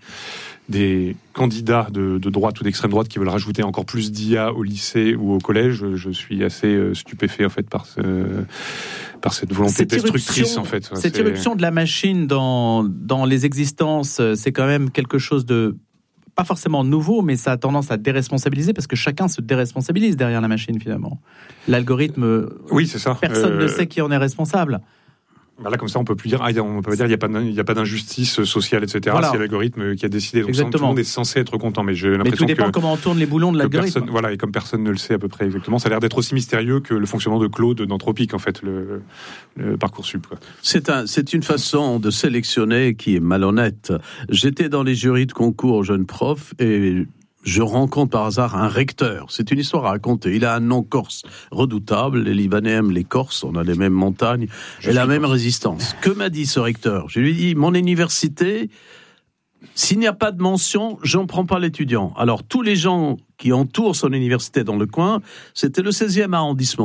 des candidats de, de droite ou d'extrême droite qui veulent rajouter encore plus d'I A au lycée ou au collège, je, je suis assez stupéfait en fait par ce, par cette volonté cette destructrice en fait. Cette c'est... irruption de la machine dans dans les existences, c'est quand même quelque chose de pas forcément nouveau, mais ça a tendance à déresponsabiliser parce que chacun se déresponsabilise derrière la machine finalement. L'algorithme, oui, c'est ça. Personne euh... ne sait qui en est responsable. Là, comme ça, on peut plus dire, ah, on peut pas dire, il y a pas, il y a pas d'injustice sociale, et cetera. Voilà. C'est l'algorithme qui a décidé. Donc, tout le monde est censé être content, mais j'ai l'impression que. Mais tout dépend que, comment on tourne les boulons de l'algorithme. Personne, voilà, et comme personne ne le sait à peu près exactement, ça a l'air d'être aussi mystérieux que le fonctionnement de Claude d'Anthropique, en fait, le, le Parcoursup, quoi. C'est un, c'est une façon de sélectionner qui est malhonnête. J'étais dans les jurys de concours aux jeunes profs et je rencontre par hasard un recteur. C'est une histoire à raconter. Il a un nom corse redoutable. Les Libanais aiment les Corses. On a les mêmes montagnes je et la même corse. Résistance. Que m'a dit ce recteur ? Je lui ai dit, mon université, s'il n'y a pas de mention, j'en prends pas l'étudiant. Alors, tous les gens qui entourent son université dans le coin, c'était le seizième arrondissement.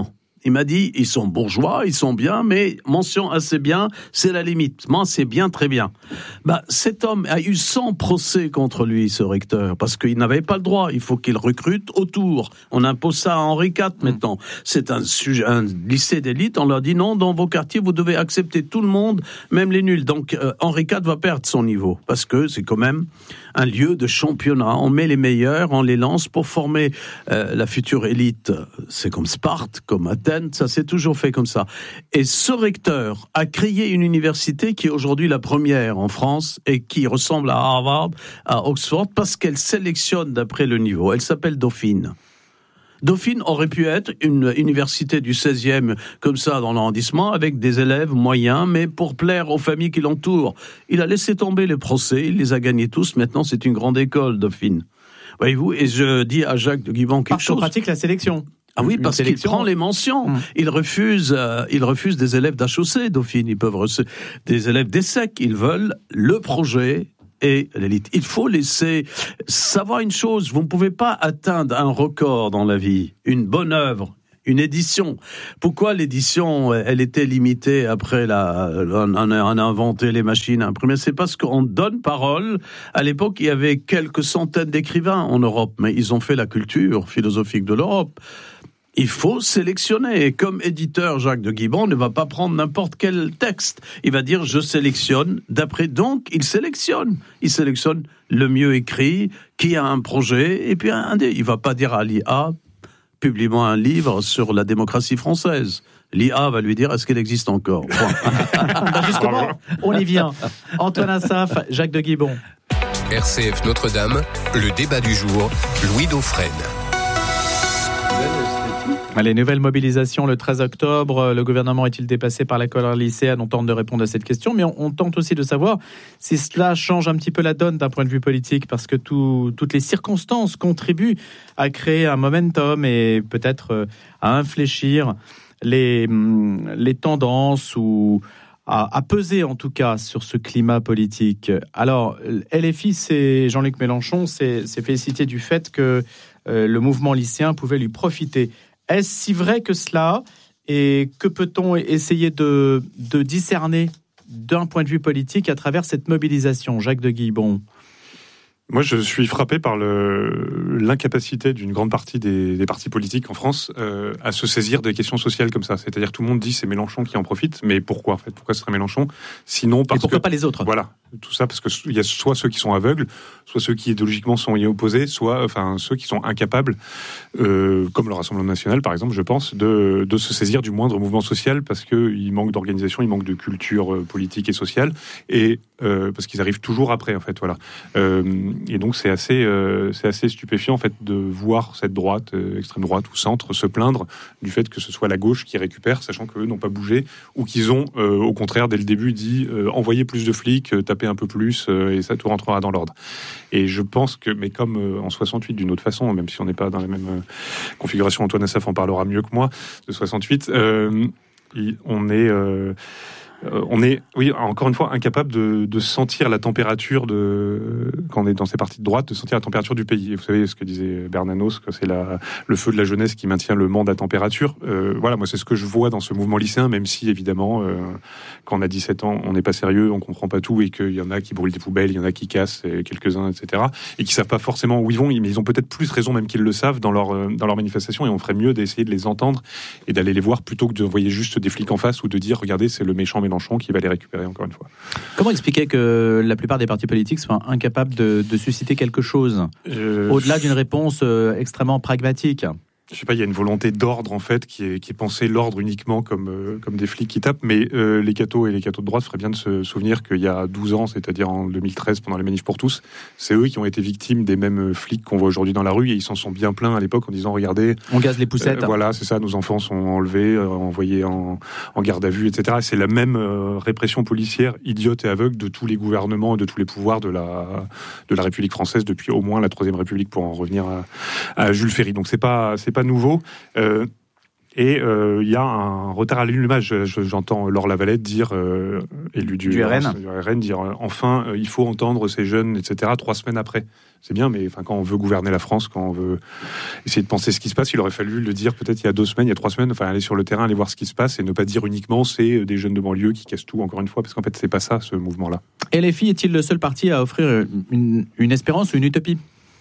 Il m'a dit, ils sont bourgeois, ils sont bien, mais mention assez bien, c'est la limite. Moi, c'est bien, très bien. Bah, cet homme a eu cent procès contre lui, ce recteur, parce qu'il n'avait pas le droit. Il faut qu'il recrute autour. On impose ça à Henri quatre maintenant. C'est un, sujet, un lycée d'élite. On leur dit non, dans vos quartiers, vous devez accepter tout le monde, même les nuls. Donc, euh, Henri quatre va perdre son niveau, parce que c'est quand même un lieu de championnat. On met les meilleurs, on les lance pour former euh, la future élite. C'est comme Sparte, comme Athènes, ça s'est toujours fait comme ça. Et ce recteur a créé une université qui est aujourd'hui la première en France et qui ressemble à Harvard, à Oxford, parce qu'elle sélectionne d'après le niveau. Elle s'appelle Dauphine. Dauphine aurait pu être une université du seizième, comme ça, dans l'arrondissement, avec des élèves moyens, mais pour plaire aux familles qui l'entourent. Il a laissé tomber les procès, il les a gagnés tous. Maintenant, c'est une grande école, Dauphine. Voyez-vous, et je dis à Jacques de Guibon quelque Parce qu'on chose. pratique la sélection. Ah oui, Une parce sélection. qu'il prend les mentions. Mmh. Il refuse, euh, il refuse des élèves d'H E C, Dauphine. Ils peuvent recevoir des élèves d'ESSEC. Ils veulent le projet et l'élite. Il faut laisser savoir une chose. Vous ne pouvez pas atteindre un record dans la vie, une bonne œuvre, une édition. Pourquoi l'édition, elle était limitée après la, on a, on a inventé les machines à imprimer? C'est parce qu'on donne parole. À l'époque, il y avait quelques centaines d'écrivains en Europe, mais ils ont fait la culture philosophique de l'Europe. Il faut sélectionner. Et comme éditeur, Jacques de Guibon ne va pas prendre n'importe quel texte. Il va dire, je sélectionne. D'après, donc, il sélectionne. Il sélectionne le mieux écrit, qui a un projet, et puis un, il ne va pas dire à l'I A, publie-moi un livre sur la démocratie française. L'I A va lui dire, est-ce qu'elle existe encore? Bah justement, on y vient. Antoine Assaf, Jacques de Guibon. R C F Notre-Dame, le débat du jour, Louis Dauphren. Les nouvelles mobilisations le treize octobre, le gouvernement est-il dépassé par la colère lycéenne? On tente de répondre à cette question, mais on, on tente aussi de savoir si cela change un petit peu la donne d'un point de vue politique, parce que tout, toutes les circonstances contribuent à créer un momentum et peut-être à infléchir les, les tendances ou à, à peser en tout cas sur ce climat politique. Alors, L F I, c'est Jean-Luc Mélenchon s'est, s'est félicité du fait que euh, le mouvement lycéen pouvait lui profiter. Est-ce si vrai que cela? Et que peut-on essayer de, de discerner d'un point de vue politique à travers cette mobilisation? Jacques de Guibon. Moi, je suis frappé par le, l'incapacité d'une grande partie des, des partis politiques en France euh, à se saisir des questions sociales comme ça. C'est-à-dire tout le monde dit c'est Mélenchon qui en profite, mais pourquoi en fait? Pourquoi ce serait Mélenchon? Sinon parce Et pourquoi que, pas les autres? Voilà, tout ça parce que il y a soit ceux qui sont aveugles, soit ceux qui idéologiquement sont y opposés, soit enfin ceux qui sont incapables, euh, comme le Rassemblement national par exemple, je pense, de, de se saisir du moindre mouvement social parce que il manque d'organisation, il manque de culture euh, politique et sociale, et euh, parce qu'ils arrivent toujours après en fait, voilà. Euh, Et donc c'est assez, euh, c'est assez stupéfiant en fait de voir cette droite, euh, extrême droite ou centre, se plaindre du fait que ce soit la gauche qui récupère, sachant qu'eux n'ont pas bougé, ou qu'ils ont euh, au contraire dès le début dit euh, envoyez plus de flics, euh, tapez un peu plus, euh, et ça tout rentrera dans l'ordre. Et je pense que, mais comme euh, en soixante-huit d'une autre façon, même si on n'est pas dans la même euh, configuration, Antoine Assaf en parlera mieux que moi de soixante-huit, euh, on est euh, Euh, on est, oui, encore une fois, incapable de, de sentir la température de, quand on est dans ces partis de droite, de sentir la température du pays. Et vous savez ce que disait Bernanos, que c'est la, le feu de la jeunesse qui maintient le monde à température. Euh, voilà, moi, c'est ce que je vois dans ce mouvement lycéen, même si, évidemment, euh, quand on a dix-sept ans, on n'est pas sérieux, on comprend pas tout, et qu'il y en a qui brûlent des poubelles, il y en a qui cassent, et quelques-uns, et cetera, et qui savent pas forcément où ils vont, mais ils ont peut-être plus raison, même qu'ils le savent, dans leur, dans leur manifestation, et on ferait mieux d'essayer de les entendre et d'aller les voir plutôt que d'envoyer juste des flics en face ou de dire, regardez, c'est le méchant Mélenchon qui va les récupérer encore une fois. Comment expliquer que la plupart des partis politiques soient incapables de, de susciter quelque chose, euh, au-delà d'une réponse euh, extrêmement pragmatique? Je sais pas, il y a une volonté d'ordre en fait qui est, qui est pensée l'ordre uniquement comme, euh, comme des flics qui tapent, mais euh, les cathos et les cathos de droite feraient bien de se souvenir qu'il y a douze ans, c'est-à-dire en deux mille treize pendant les manifs pour tous, c'est eux qui ont été victimes des mêmes flics qu'on voit aujourd'hui dans la rue, et ils s'en sont bien plaints à l'époque en disant regardez, on gaze les poussettes. Euh, voilà, c'est ça, nos enfants sont enlevés, euh, envoyés en, en garde à vue, et cetera. C'est la même euh, répression policière idiote et aveugle de tous les gouvernements et de tous les pouvoirs de la, de la République française depuis au moins la Troisième République, pour en revenir à, à Jules Ferry. Donc c'est pas, c'est pas nouveau. Euh, Et il euh, y a un retard à l'allumage. J'entends Laure Lavalette dire, euh, élu du, du R N, du R N dire euh, enfin, euh, il faut entendre ces jeunes, et cetera. Trois semaines après. C'est bien, mais enfin, quand on veut gouverner la France, quand on veut essayer de penser ce qui se passe, il aurait fallu le dire peut-être il y a deux semaines, il y a trois semaines, enfin aller sur le terrain, aller voir ce qui se passe et ne pas dire uniquement c'est des jeunes de banlieue qui cassent tout, encore une fois, parce qu'en fait c'est pas ça ce mouvement-là. Et L F I est-il le seul parti à offrir une, une espérance ou une utopie ?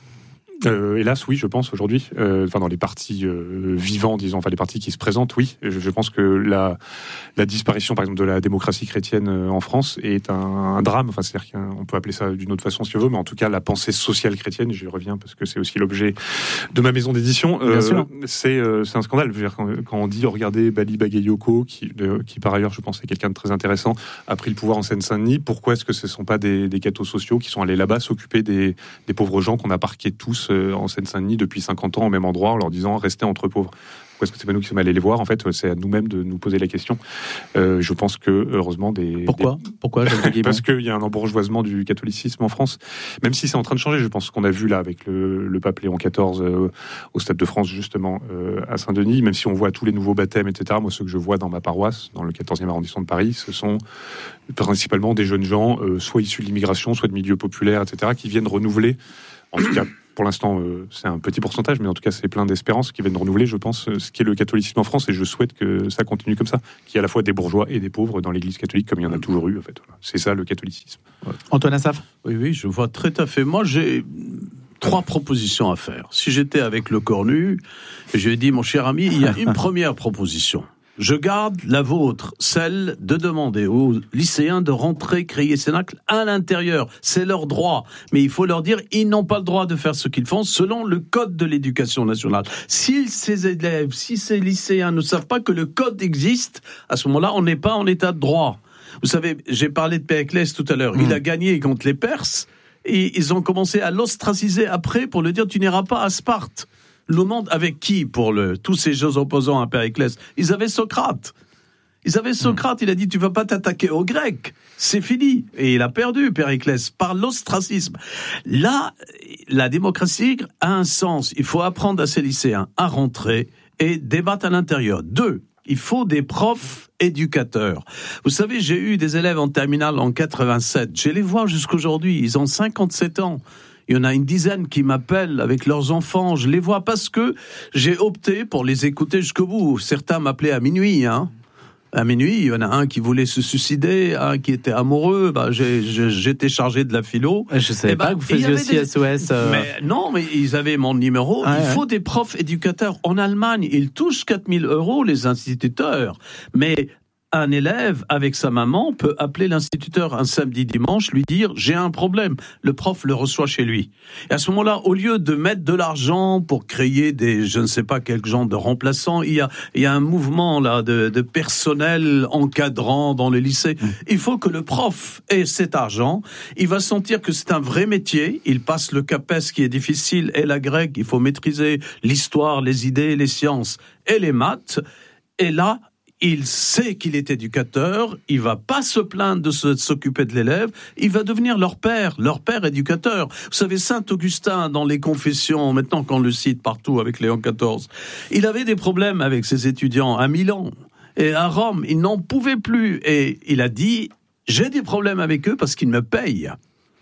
Euh, hélas, oui, je pense aujourd'hui. Euh, enfin, dans les partis euh, vivants, disons, enfin les partis qui se présentent, oui. Je, je pense que la la disparition, par exemple, de la démocratie chrétienne euh, en France est un, un drame. Enfin, c'est-à-dire qu'on peut appeler ça d'une autre façon si on veut, mais en tout cas, la pensée sociale chrétienne, j'y reviens parce que c'est aussi l'objet de ma maison d'édition. Euh, c'est euh, c'est un scandale. Je veux dire, quand, quand on dit, oh, regardez, Bali Bagayoko, qui de, qui par ailleurs, je pense, est quelqu'un de très intéressant, a pris le pouvoir en Seine-Saint-Denis. Pourquoi est-ce que ce ne sont pas des, des cathos sociaux qui sont allés là-bas s'occuper des des pauvres gens qu'on a parqués tous en Seine-Saint-Denis depuis cinquante ans au même endroit en leur disant restez entre pauvres. Pourquoi est-ce que c'est pas nous qui sommes allés les voir ? En fait, c'est à nous-mêmes de nous poser la question. Euh, je pense que heureusement des pourquoi des... pourquoi parce qu'il y a un embourgeoisement du catholicisme en France, même si c'est en train de changer. Je pense qu'on a vu là avec le, le pape Léon quatorze euh, au Stade de France justement euh, à Saint-Denis. Même si on voit tous les nouveaux baptêmes, et cetera. Moi, ceux que je vois dans ma paroisse, dans le quatorzième arrondissement de Paris, ce sont principalement des jeunes gens, euh, soit issus de l'immigration, soit de milieux populaires, et cetera, qui viennent renouveler. En tout cas, pour l'instant, euh, c'est un petit pourcentage, mais en tout cas, c'est plein d'espérances qui viennent renouveler, je pense, ce qu'est le catholicisme en France, et je souhaite que ça continue comme ça, qu'il y ait à la fois des bourgeois et des pauvres dans l'Église catholique, comme il y en a toujours eu, en fait. Voilà. C'est ça, le catholicisme. Ouais. Antoine Assaf ? Oui, oui, je vois très à fait. Moi, j'ai trois propositions à faire. Si j'étais avec Le Cornu, je lui ai dit, mon cher ami, il y a une première proposition. Je garde la vôtre, celle de demander aux lycéens de rentrer créer Cénacle à l'intérieur. C'est leur droit. Mais il faut leur dire, ils n'ont pas le droit de faire ce qu'ils font selon le code de l'éducation nationale. Si ces élèves, si ces lycéens ne savent pas que le code existe, à ce moment-là, on n'est pas en état de droit. Vous savez, j'ai parlé de Périclès tout à l'heure. Mmh. Il a gagné contre les Perses et ils ont commencé à l'ostraciser après pour lui dire, tu n'iras pas à Sparte. Le monde avec qui pour le, tous ces jeux opposants à Périclès ? Ils avaient Socrate. Ils avaient Socrate, il a dit tu vas pas t'attaquer aux Grecs, c'est fini. Et il a perdu Périclès par l'ostracisme. Là, la démocratie a un sens. Il faut apprendre à ces lycéens à rentrer et débattre à l'intérieur. Deux, il faut des profs éducateurs. Vous savez, j'ai eu des élèves en terminale en quatre-vingt-sept. Je les vois jusqu'aujourd'hui, ils ont cinquante-sept ans. Il y en a une dizaine qui m'appellent avec leurs enfants. Je les vois parce que j'ai opté pour les écouter jusqu'au bout. Certains m'appelaient à minuit, hein. À minuit, il y en a un qui voulait se suicider, un qui était amoureux. Bah, j'ai, j'ai, j'étais chargé de la philo. Je savais bah, pas que vous faisiez aussi des... S O S. Euh... Mais non, mais ils avaient mon numéro. Ah, il ouais. faut des profs éducateurs. En Allemagne, ils touchent quatre mille euros, les instituteurs. Mais un élève, avec sa maman, peut appeler l'instituteur un samedi dimanche, lui dire « j'ai un problème ». Le prof le reçoit chez lui. Et à ce moment-là, au lieu de mettre de l'argent pour créer des, je ne sais pas quel genre de remplaçants, il y a, il y a un mouvement là de, de personnel encadrant dans les lycées. Mmh. Il faut que le prof ait cet argent. Il va sentir que c'est un vrai métier. Il passe le CAPES qui est difficile et la grecque. Il faut maîtriser l'histoire, les idées, les sciences et les maths. Et là, il sait qu'il est éducateur, il va pas se plaindre de, se, de s'occuper de l'élève, il va devenir leur père, leur père éducateur. Vous savez, Saint Augustin, dans les Confessions, maintenant qu'on le cite partout avec Léon quatorze, il avait des problèmes avec ses étudiants à Milan et à Rome, il n'en pouvait plus. Et il a dit, j'ai des problèmes avec eux parce qu'ils me payent.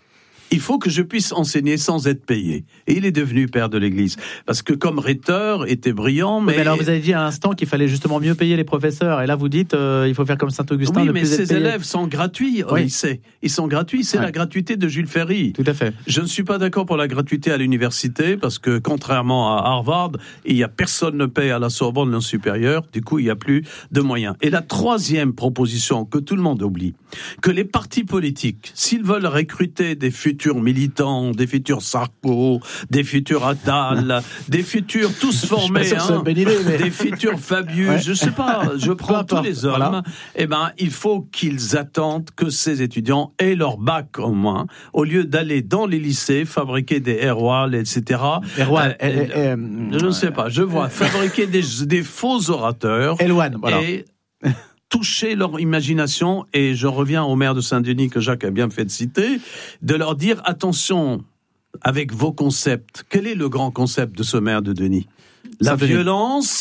Il faut que je puisse enseigner sans être payé. Et il est devenu père de l'Église. Parce que comme rhéteur, était brillant, mais... mais alors vous avez dit à l'instant qu'il fallait justement mieux payer les professeurs. Et là vous dites euh, il faut faire comme Saint-Augustin. Oui, ne mais plus ces être payé. élèves sont gratuits au oui. lycée. Ils sont gratuits. C'est ouais. la gratuité de Jules Ferry. Tout à fait. Je ne suis pas d'accord pour la gratuité à l'université parce que contrairement à Harvard, il y a personne ne paye à la Sorbonne le supérieur. Du coup, il n'y a plus de moyens. Et la troisième proposition que tout le monde oublie, que les partis politiques, s'ils veulent recruter des futurs militants, des futurs Sarko, des futurs Attal, des futurs tous formés, hein, idée, mais... des futurs Fabius, ouais. je sais pas, je prends tous les hommes, voilà. Eh ben, il faut qu'ils attendent que ces étudiants aient leur bac au moins, au lieu d'aller dans les lycées, fabriquer des Airwall, et cetera. Airwall, euh, euh, euh, je ne sais pas, je vois fabriquer des, des faux orateurs. Elwan, voilà. Et toucher leur imagination, et je reviens au maire de Saint-Denis que Jacques a bien fait de citer, de leur dire attention avec vos concepts. Quel est le grand concept de ce maire de Denis ? La violence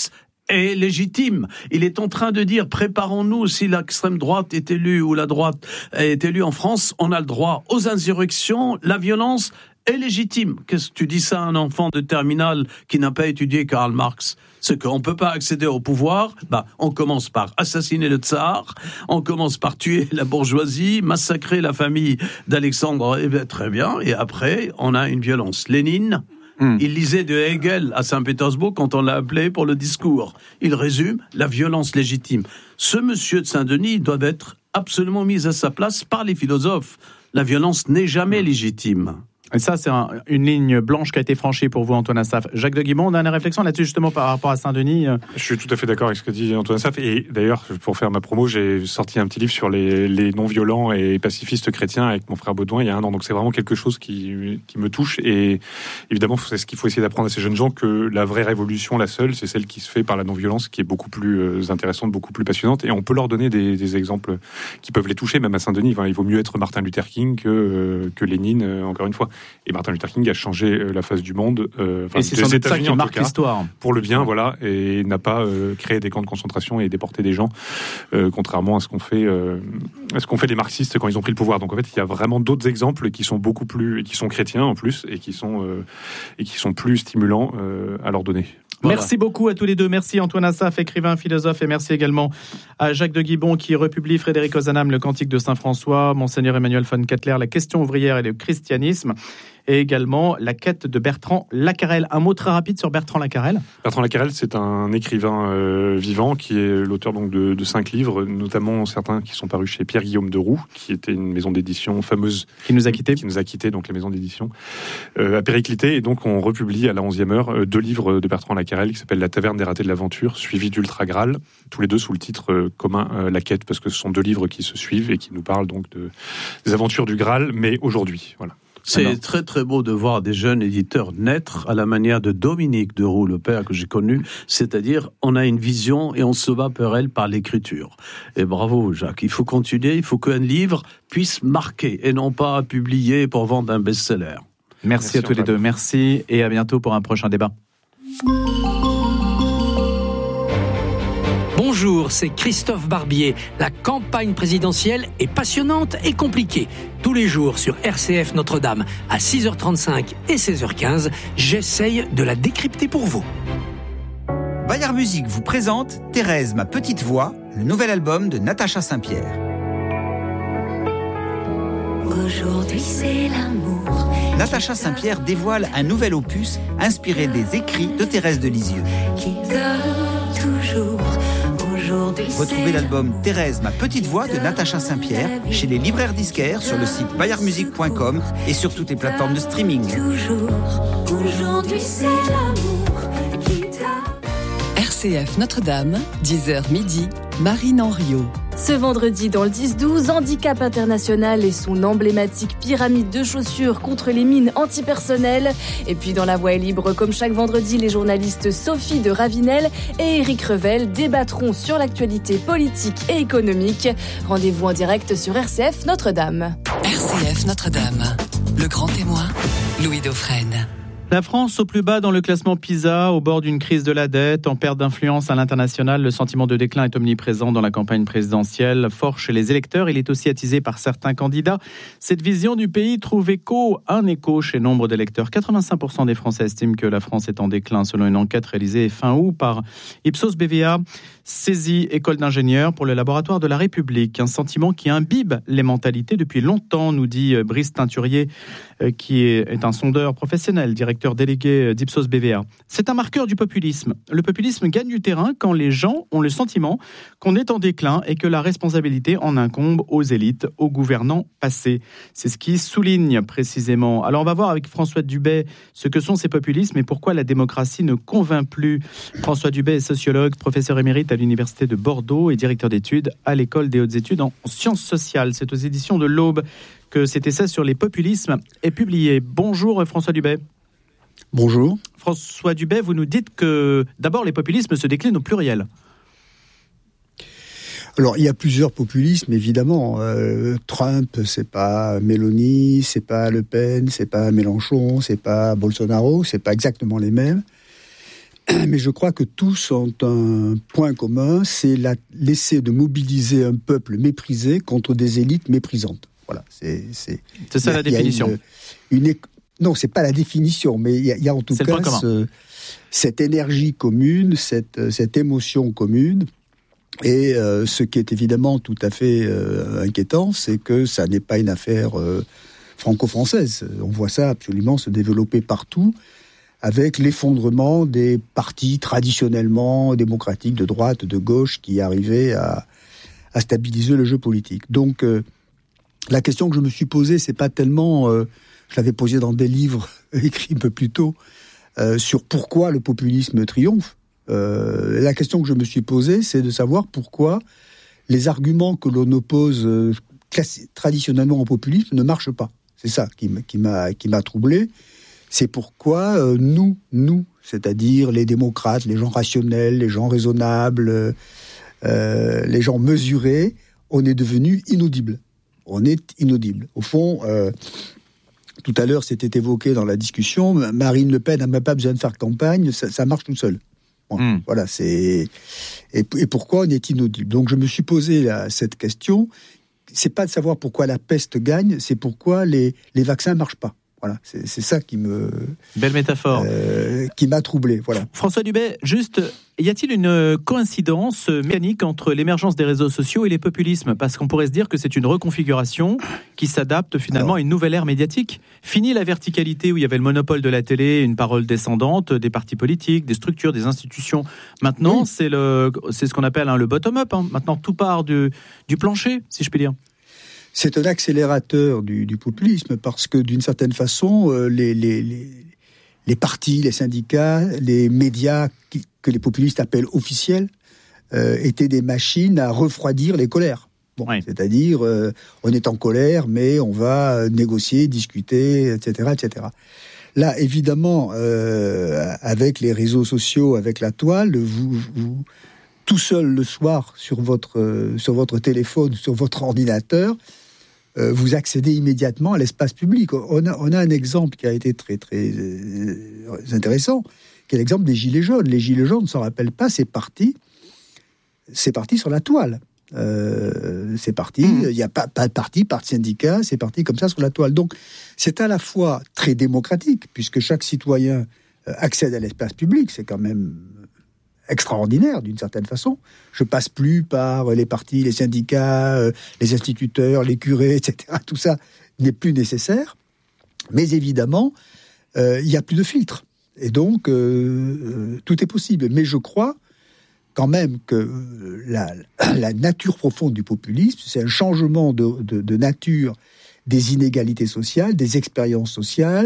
est légitime. Il est en train de dire, préparons-nous, si l'extrême droite est élue ou la droite est élue en France, on a le droit aux insurrections, la violence est légitime. Qu'est-ce que tu dis ça à un enfant de terminale qui n'a pas étudié Karl Marx? C'est qu'on ne peut pas accéder au pouvoir, bah, on commence par assassiner le tsar, on commence par tuer la bourgeoisie, massacrer la famille d'Alexandre, eh bien, très bien, et après, on a une violence. Lénine, mmh. il lisait de Hegel à Saint-Pétersbourg quand on l'a appelé pour le discours. Il résume la violence légitime. Ce monsieur de Saint-Denis doit être absolument mis à sa place par les philosophes. La violence n'est jamais légitime. Et ça, c'est un, une ligne blanche qui a été franchie pour vous, Antoine Assaf. Jacques de Guimond, dernière réflexion là-dessus, justement, par rapport à Saint-Denis. Je suis tout à fait d'accord avec ce que dit Antoine Assaf. Et d'ailleurs, pour faire ma promo, j'ai sorti un petit livre sur les, les non-violents et pacifistes chrétiens avec mon frère Baudouin il y a un an. Donc c'est vraiment quelque chose qui, qui me touche. Et évidemment, c'est ce qu'il faut essayer d'apprendre à ces jeunes gens, que la vraie révolution, la seule, c'est celle qui se fait par la non-violence, qui est beaucoup plus intéressante, beaucoup plus passionnante. Et on peut leur donner des, des exemples qui peuvent les toucher, même à Saint-Denis. Enfin, il vaut mieux être Martin Luther King que, que Lénine, encore une fois. Et Martin Luther King a changé la face du monde, euh, et c'est sans doute ça qui marque l'histoire. Pour le bien, voilà, et n'a pas euh, créé des camps de concentration et déporté des gens, euh, contrairement à ce qu'ont fait, euh, à ce qu'ont fait les marxistes quand ils ont pris le pouvoir. Donc en fait, il y a vraiment d'autres exemples qui sont beaucoup plus, et qui sont chrétiens en plus, et qui sont euh, et qui sont plus stimulants euh, à leur donner. Voilà. Merci beaucoup à tous les deux. Merci Antoine Assaf, écrivain, philosophe, et merci également à Jacques de Guibon qui republie Frédéric Ozanam, le Cantique de Saint-François, Monseigneur Emmanuel von Kettler, la question ouvrière et le christianisme, et également la quête de Bertrand Lacarelle. Un mot très rapide sur Bertrand Lacarelle. Bertrand Lacarelle, c'est un écrivain euh, vivant qui est l'auteur donc de, de cinq livres, notamment certains qui sont parus chez Pierre-Guillaume de Roux, qui était une maison d'édition fameuse qui nous a quittés, qui nous a quittés, donc la maison d'édition euh, a périclité, et donc on republie à la onzième heure euh, deux livres de Bertrand Lacarelle qui s'appellent La Taverne des ratés de l'aventure, suivi d'Ultra Graal, tous les deux sous le titre euh, commun euh, La Quête, parce que ce sont deux livres qui se suivent et qui nous parlent donc de, des aventures du Graal, mais aujourd'hui, voilà. C'est Alors. très très beau de voir des jeunes éditeurs naître à la manière de Dominique de Roux, le père que j'ai connu, c'est-à-dire on a une vision et on se bat pour elle par l'écriture. Et bravo Jacques, il faut continuer, il faut qu'un livre puisse marquer et non pas publier pour vendre un best-seller. Merci, Merci à tous Antoine. les deux, merci et à bientôt pour un prochain débat. Bonjour, c'est Christophe Barbier. La campagne présidentielle est passionnante et compliquée. Tous les jours sur R C F Notre-Dame à six heures trente-cinq et seize heures quinze, j'essaye de la décrypter pour vous. Bayard Musique vous présente Thérèse, ma petite voix, le nouvel album de Natacha Saint-Pierre. Aujourd'hui c'est l'amour. Natacha Saint-Pierre dévoile un nouvel opus inspiré des écrits de Thérèse de Lisieux. Qui donne toujours. Aujourd'hui Retrouvez l'album Thérèse, ma petite voix de Natacha Saint-Pierre chez les libraires disquaires, sur le site bayard musique point com et sur toutes les plateformes de streaming. Toujours. Aujourd'hui c'est l'amour qui t'a. R C F Notre-Dame, dix heures midi, Marine Henriot. Ce vendredi, dans le dix douze, Handicap International et son emblématique pyramide de chaussures contre les mines antipersonnelles. Et puis dans La Voix est libre, comme chaque vendredi, les journalistes Sophie de Ravinel et Éric Revel débattront sur l'actualité politique et économique. Rendez-vous en direct sur R C F Notre-Dame. R C F Notre-Dame, le grand témoin, Louis Dauphren. La France au plus bas dans le classement PISA, au bord d'une crise de la dette, en perte d'influence à l'international. Le sentiment de déclin est omniprésent dans la campagne présidentielle. Fort chez les électeurs, il est aussi attisé par certains candidats. Cette vision du pays trouve écho, un écho chez nombre d'électeurs. quatre-vingt-cinq pour cent des Français estiment que la France est en déclin, selon une enquête réalisée fin août par Ipsos B V A. Saisie école d'ingénieurs pour le laboratoire de la République. Un sentiment qui imbibe les mentalités depuis longtemps, nous dit Brice Teinturier, qui est un sondeur professionnel, directeur délégué d'Ipsos B V A. C'est un marqueur du populisme. Le populisme gagne du terrain quand les gens ont le sentiment qu'on est en déclin et que la responsabilité en incombe aux élites, aux gouvernants passés. C'est ce qui souligne précisément. Alors on va voir avec François Dubet ce que sont ces populismes et pourquoi la démocratie ne convainc plus. François Dubet est sociologue, professeur émérite à l'Université de Bordeaux et directeur d'études à l'École des hautes études en sciences sociales. C'est aux éditions de l'Aube que cet essai sur les populismes est publié. Bonjour François Dubet. Bonjour. François Dubet, vous nous dites que d'abord les populismes se déclinent au pluriel. Alors il y a plusieurs populismes évidemment. Euh, Trump, c'est pas Mélanie, c'est pas Le Pen, c'est pas Mélenchon, c'est pas Bolsonaro, c'est pas exactement les mêmes. mais je crois que tous ont un point commun, c'est la, l'essai de mobiliser un peuple méprisé contre des élites méprisantes. Voilà, c'est c'est, c'est ça a, la définition. Une, une, non, c'est pas la définition, mais il y, y a en tout c'est cas ce, cette énergie commune, cette, cette émotion commune. Et euh, ce qui est évidemment tout à fait euh, inquiétant, c'est que ça n'est pas une affaire euh, franco-française. On voit ça absolument se développer partout, avec l'effondrement des partis traditionnellement démocratiques de droite, de gauche, qui arrivaient à, à stabiliser le jeu politique. Donc, euh, la question que je me suis posée, c'est pas tellement, euh, je l'avais posée dans des livres écrits un peu plus tôt, euh, sur pourquoi le populisme triomphe. Euh, la question que je me suis posée, c'est de savoir pourquoi les arguments que l'on oppose euh, classi- traditionnellement au populisme ne marchent pas. C'est ça qui, m- qui, m'a, qui m'a troublé. C'est pourquoi euh, nous, nous, c'est-à-dire les démocrates, les gens rationnels, les gens raisonnables, euh, les gens mesurés, on est devenus inaudibles. On est inaudibles. Au fond, euh, tout à l'heure, c'était évoqué dans la discussion, Marine Le Pen n'a même pas besoin de faire campagne, ça, ça marche tout seul. Bon, mmh. Voilà, c'est et, et pourquoi on est inaudible. Donc je me suis posé là, cette question. C'est pas de savoir pourquoi la peste gagne, c'est pourquoi les les vaccins marchent pas. Voilà, c'est, c'est ça qui me belle métaphore euh, qui m'a troublé. Voilà. François Dubet, juste, y a-t-il une coïncidence mécanique entre l'émergence des réseaux sociaux et les populismes ? Parce qu'on pourrait se dire que c'est une reconfiguration qui s'adapte finalement Alors, à une nouvelle ère médiatique. Fini la verticalité où il y avait le monopole de la télé, une parole descendante, des partis politiques, des structures, des institutions. Maintenant, oui. c'est le, c'est ce qu'on appelle hein, le bottom-up. Hein. Maintenant, tout part du, du plancher, si je puis dire. C'est un accélérateur du, du populisme parce que d'une certaine façon, euh, les, les, les, les partis, les syndicats, les médias qui, que les populistes appellent officiels euh, étaient des machines à refroidir les colères. Bon, oui. C'est-à-dire, euh, on est en colère, mais on va négocier, discuter, et cetera, et cetera. Là, évidemment, euh, avec les réseaux sociaux, avec la toile, vous, vous tout seul le soir sur votre euh, sur votre téléphone, sur votre ordinateur. Euh, vous accédez immédiatement à l'espace public. On a, on a un exemple qui a été très, très euh, intéressant, qui est l'exemple des Gilets jaunes. Les Gilets jaunes, on ne s'en rappelle pas, c'est parti, c'est parti sur la toile. Euh, c'est parti, il mmh. n'y a pas, pas de parti, pas de syndicat, c'est parti comme ça sur la toile. Donc, c'est à la fois très démocratique, puisque chaque citoyen accède à l'espace public, c'est quand même extraordinaire d'une certaine façon. Je passe plus par les partis, les syndicats, euh, les instituteurs, les curés, et cetera. Tout ça n'est plus nécessaire. Mais évidemment, il euh, n'y a plus de filtre. Et donc, euh, euh, tout est possible. Mais je crois quand même que la, la nature profonde du populisme, c'est un changement de, de, de nature des inégalités sociales, des expériences sociales.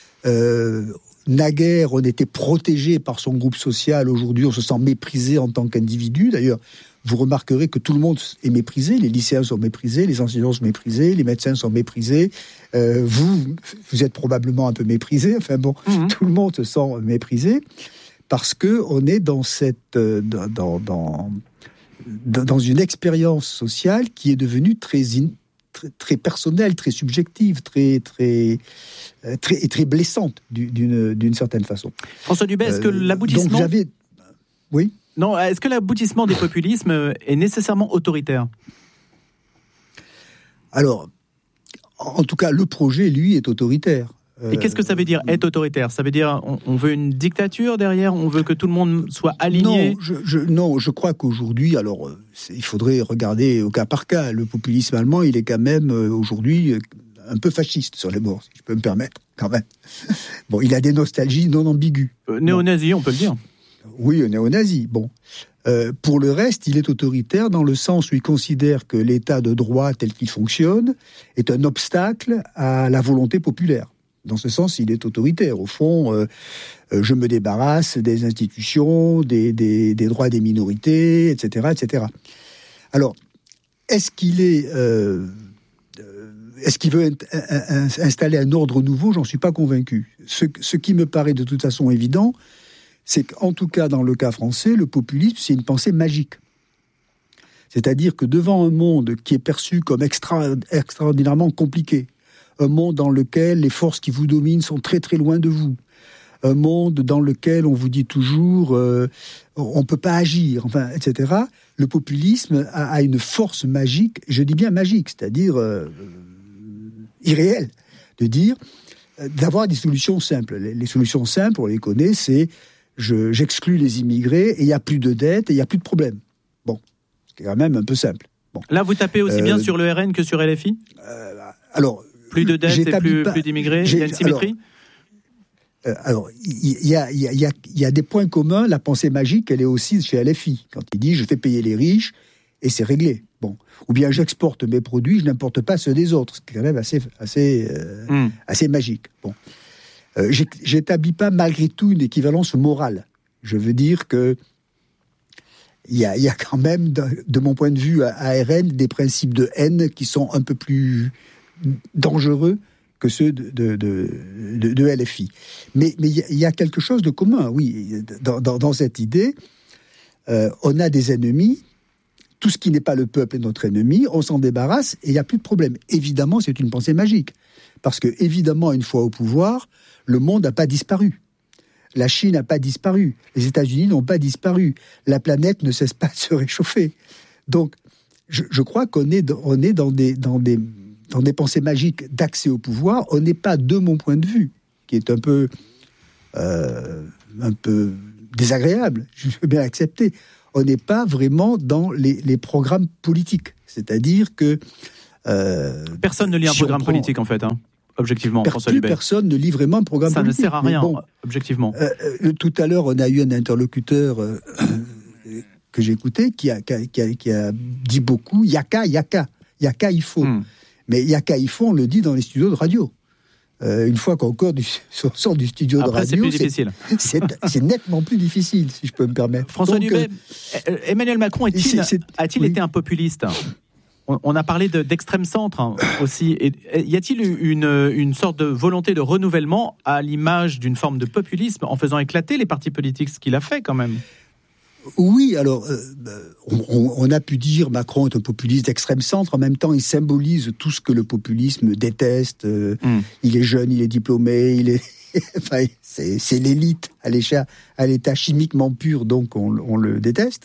Euh, Naguère, on était protégé par son groupe social. Aujourd'hui, on se sent méprisé en tant qu'individu. D'ailleurs, vous remarquerez que tout le monde est méprisé. Les lycéens sont méprisés, les enseignants sont méprisés, les médecins sont méprisés. Euh, vous, vous êtes probablement un peu méprisé. Enfin bon, mmh. tout le monde se sent méprisé parce que on est dans cette, dans, dans, dans, dans une expérience sociale qui est devenue très in, Très, très personnelle, très subjective, très très très très blessante d'une d'une certaine façon. François Dubet, est-ce que euh, l'aboutissement donc j'avais oui non est-ce que l'aboutissement des populismes est nécessairement autoritaire? Alors, en tout cas, le projet, lui, est autoritaire. Et qu'est-ce que ça veut dire être autoritaire? Ça veut dire on, on veut une dictature derrière, on veut que tout le monde soit aligné? Non, je, je, non, je crois qu'aujourd'hui, alors il faudrait regarder au cas par cas. Le populisme allemand, il est quand même euh, aujourd'hui un peu fasciste sur les bords, si je peux me permettre, quand même. Bon, il a des nostalgies non ambiguës. Euh, néo-nazi, on peut le dire. Oui, néo-nazi, bon. Euh, pour le reste, il est autoritaire dans le sens où il considère que l'état de droit tel qu'il fonctionne est un obstacle à la volonté populaire. Dans ce sens, il est autoritaire. Au fond, euh, euh, je me débarrasse des institutions, des, des, des droits des minorités, et cetera, et cetera. Alors, est-ce qu'il est, euh, est-ce qu'il veut in- in- installer un ordre nouveau? J'en suis pas convaincu. Ce, ce qui me paraît de toute façon évident, c'est qu'en tout cas dans le cas français, le populisme, c'est une pensée magique. C'est-à-dire que devant un monde qui est perçu comme extra, extraordinairement compliqué, un monde dans lequel les forces qui vous dominent sont très très loin de vous, un monde dans lequel on vous dit toujours euh, on peut pas agir, enfin, et cetera. Le populisme a, a une force magique, je dis bien magique, c'est-à-dire euh, irréelle, de dire euh, d'avoir des solutions simples. Les, les solutions simples, on les connaît, c'est je, j'exclus les immigrés et il y a plus de dettes et il y a plus de problèmes. Bon, c'est quand même un peu simple. Bon. Là, vous tapez aussi euh, bien sur le R N que sur L F I. Euh, alors, plus de dettes et plus, pas, plus d'immigrés. Il y a une symétrie. Alors, euh, alors il y a, il y a, il y a, il y a des points communs. La pensée magique, elle est aussi chez L F I. Quand il dit, je fais payer les riches et c'est réglé. Bon. Ou bien j'exporte mes produits, je n'importe pas ceux des autres. C'est quand même assez, assez, euh, mm. assez magique. Bon. Euh, j'établis pas malgré tout une équivalence morale. Je veux dire que il y a, il y a quand même, de, de mon point de vue, à, à R N, des principes de haine qui sont un peu plus dangereux que ceux de, de, de, de, de L F I. Mais, mais il y a quelque chose de commun, oui, dans, dans, dans cette idée. Euh, on a des ennemis. Tout ce qui n'est pas le peuple est notre ennemi. On s'en débarrasse et il n'y a plus de problème. Évidemment, c'est une pensée magique. Parce que, évidemment, une fois au pouvoir, le monde n'a pas disparu. La Chine n'a pas disparu. Les États-Unis n'ont pas disparu. La planète ne cesse pas de se réchauffer. Donc, je, je crois qu'on est, on est dans, des, dans, des, dans des pensées magiques d'accès au pouvoir. On n'est pas, de mon point de vue, qui est un peu, euh, un peu désagréable, je veux bien l'accepter, on n'est pas vraiment dans les, les programmes politiques. C'est-à-dire que... Euh, Personne ne lit un si programme prend, politique, en fait, hein. Objectivement, per- François plus Dubet. Personne ne lit vraiment un programme Ça politique. Ça ne sert à rien, bon, objectivement. Euh, euh, tout à l'heure, on a eu un interlocuteur euh, que j'écoutais qui a, qui, a, qui, a, qui a dit beaucoup « Yaka, Yaka, Yaka, il faut hmm. ». Mais Yaka, il faut, on le dit dans les studios de radio. Euh, une fois qu'on du, sort du studio Après, de radio, c'est plus difficile. C'est, c'est, c'est nettement plus difficile, si je peux me permettre. François Donc, Dubet, euh, Emmanuel Macron est-il, c'est, c'est, a-t-il oui. été un populiste ? On a parlé de, d'extrême centre hein, aussi. Et, y a-t-il une, une sorte de volonté de renouvellement à l'image d'une forme de populisme en faisant éclater les partis politiques, ce qu'il a fait quand même ? Oui, alors euh, on, on a pu dire Macron est un populiste d'extrême centre. En même temps, il symbolise tout ce que le populisme déteste. Euh, mm. Il est jeune, il est diplômé, il est, enfin, c'est, c'est l'élite à l'état, à l'état chimiquement pur, donc on, on le déteste.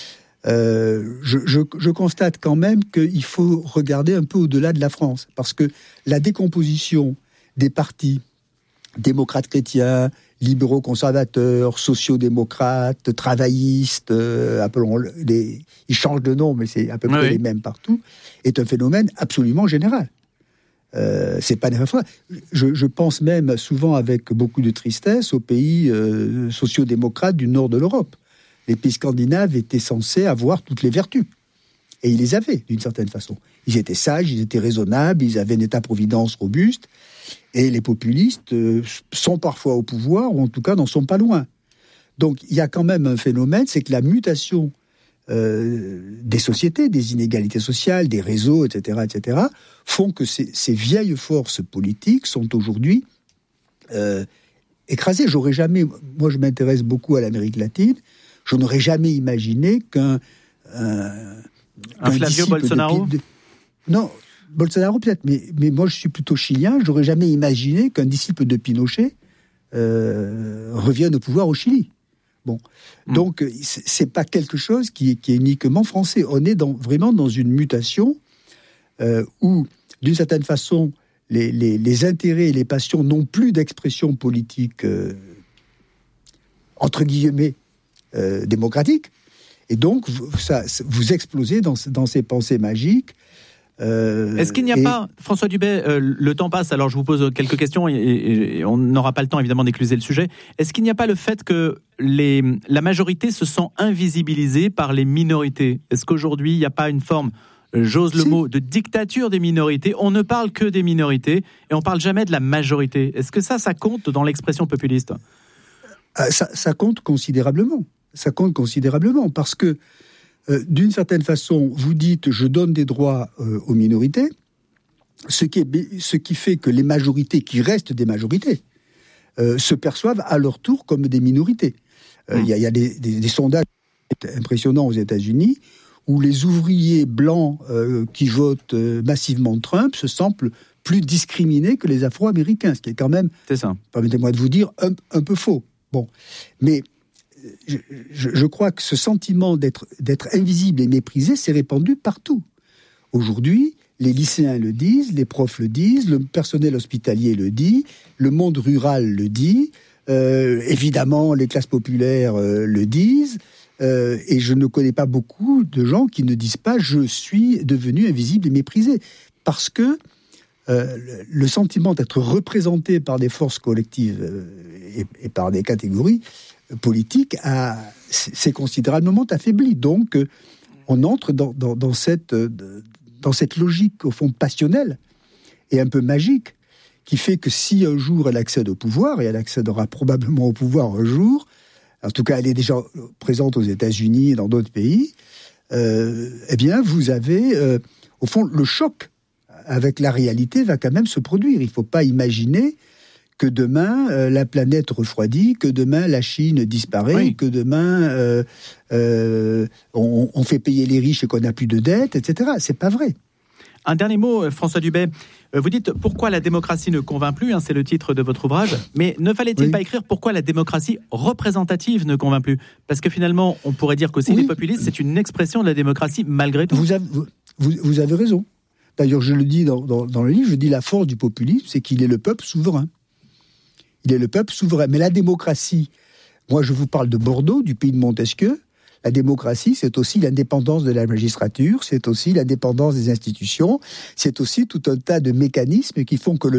Euh, je, je, je constate quand même qu'il faut regarder un peu au-delà de la France, parce que la décomposition des partis démocrates chrétiens, libéraux conservateurs, sociaux-démocrates, travaillistes, euh, appelons les, ils changent de nom, mais c'est à peu près oui. les mêmes partout, est un phénomène absolument général. Euh, c'est pas n'importe quoi. Je, je pense même souvent avec beaucoup de tristesse aux pays euh, sociaux-démocrates du nord de l'Europe. Les pays scandinaves étaient censés avoir toutes les vertus. Et ils les avaient, d'une certaine façon. Ils étaient sages, ils étaient raisonnables, ils avaient un état-providence robuste. Et les populistes euh, sont parfois au pouvoir, ou en tout cas n'en sont pas loin. Donc il y a quand même un phénomène, c'est que la mutation euh, des sociétés, des inégalités sociales, des réseaux, et cetera, et cetera, font que ces, ces vieilles forces politiques sont aujourd'hui euh, écrasées. J'aurais jamais... Moi, je m'intéresse beaucoup à l'Amérique latine. Je n'aurais jamais imaginé qu'un... Euh, un Flavio Bolsonaro de, de, Non, Bolsonaro peut-être, mais, mais moi je suis plutôt chilien, j'aurais jamais imaginé qu'un disciple de Pinochet euh, revienne au pouvoir au Chili. Bon, mmh. Donc c'est, c'est pas quelque chose qui est, qui est uniquement français. On est dans, vraiment dans une mutation euh, où, d'une certaine façon, les, les, les intérêts et les passions n'ont plus d'expression politique, euh, entre guillemets, euh, démocratique. Et donc, vous, ça, vous explosez dans, dans ces pensées magiques. Euh, Est-ce qu'il n'y a et... pas, François Dubet, euh, le temps passe, alors je vous pose quelques questions et, et, et on n'aura pas le temps évidemment d'écluser le sujet. Est-ce qu'il n'y a pas le fait que les, la majorité se sent invisibilisée par les minorités ? Est-ce qu'aujourd'hui, il n'y a pas une forme, j'ose le si. mot, de dictature des minorités ? On ne parle que des minorités et on ne parle jamais de la majorité. Est-ce que ça, ça compte dans l'expression populiste ? euh, ça, ça compte considérablement. Ça compte considérablement parce que, euh, d'une certaine façon, vous dites « je donne des droits euh, aux minorités », ce qui, est, ce qui fait que les majorités, qui restent des majorités, euh, se perçoivent à leur tour comme des minorités. Il euh, mmh. y a, y a des, des, des sondages impressionnants aux États-Unis où les ouvriers blancs euh, qui votent euh, massivement Trump se sentent plus discriminés que les Afro-Américains, ce qui est quand même, c'est ça. Permettez-moi de vous dire, un, un peu faux. Bon, mais je, je, je crois que ce sentiment d'être, d'être invisible et méprisé s'est répandu partout. Aujourd'hui, les lycéens le disent, les profs le disent, le personnel hospitalier le dit, le monde rural le dit, euh, évidemment les classes populaires euh, le disent, euh, et je ne connais pas beaucoup de gens qui ne disent pas « je suis devenu invisible et méprisé ». Parce que euh, le sentiment d'être représenté par des forces collectives euh, et, et par des catégories politiques a, s'est considérablement affaibli. Donc euh, on entre dans, dans, dans cette... Euh, dans cette logique, au fond, passionnelle et un peu magique, qui fait que si un jour elle accède au pouvoir, et elle accédera probablement au pouvoir un jour, en tout cas elle est déjà présente aux États-Unis et dans d'autres pays, euh, eh bien vous avez, euh, au fond, le choc avec la réalité va quand même se produire. Il ne faut pas imaginer que demain euh, la planète refroidit, que demain la Chine disparaît, oui. que demain euh, euh, on, on fait payer les riches et qu'on n'a plus de dettes, et cetera. C'est pas vrai. Un dernier mot, François Dubet. Vous dites pourquoi la démocratie ne convainc plus, hein, c'est le titre de votre ouvrage. Mais ne fallait-il oui. pas écrire pourquoi la démocratie représentative ne convainc plus ? Parce que finalement, on pourrait dire qu'aussi oui. les populistes, c'est une expression de la démocratie malgré tout. Vous avez, vous, vous avez raison. D'ailleurs, je le dis dans, dans, dans le livre, je dis la force du populisme, c'est qu'il est le peuple souverain. Il est le peuple souverain. Mais la démocratie, moi je vous parle de Bordeaux, du pays de Montesquieu, la démocratie c'est aussi l'indépendance de la magistrature, c'est aussi l'indépendance des institutions, c'est aussi tout un tas de mécanismes qui font que le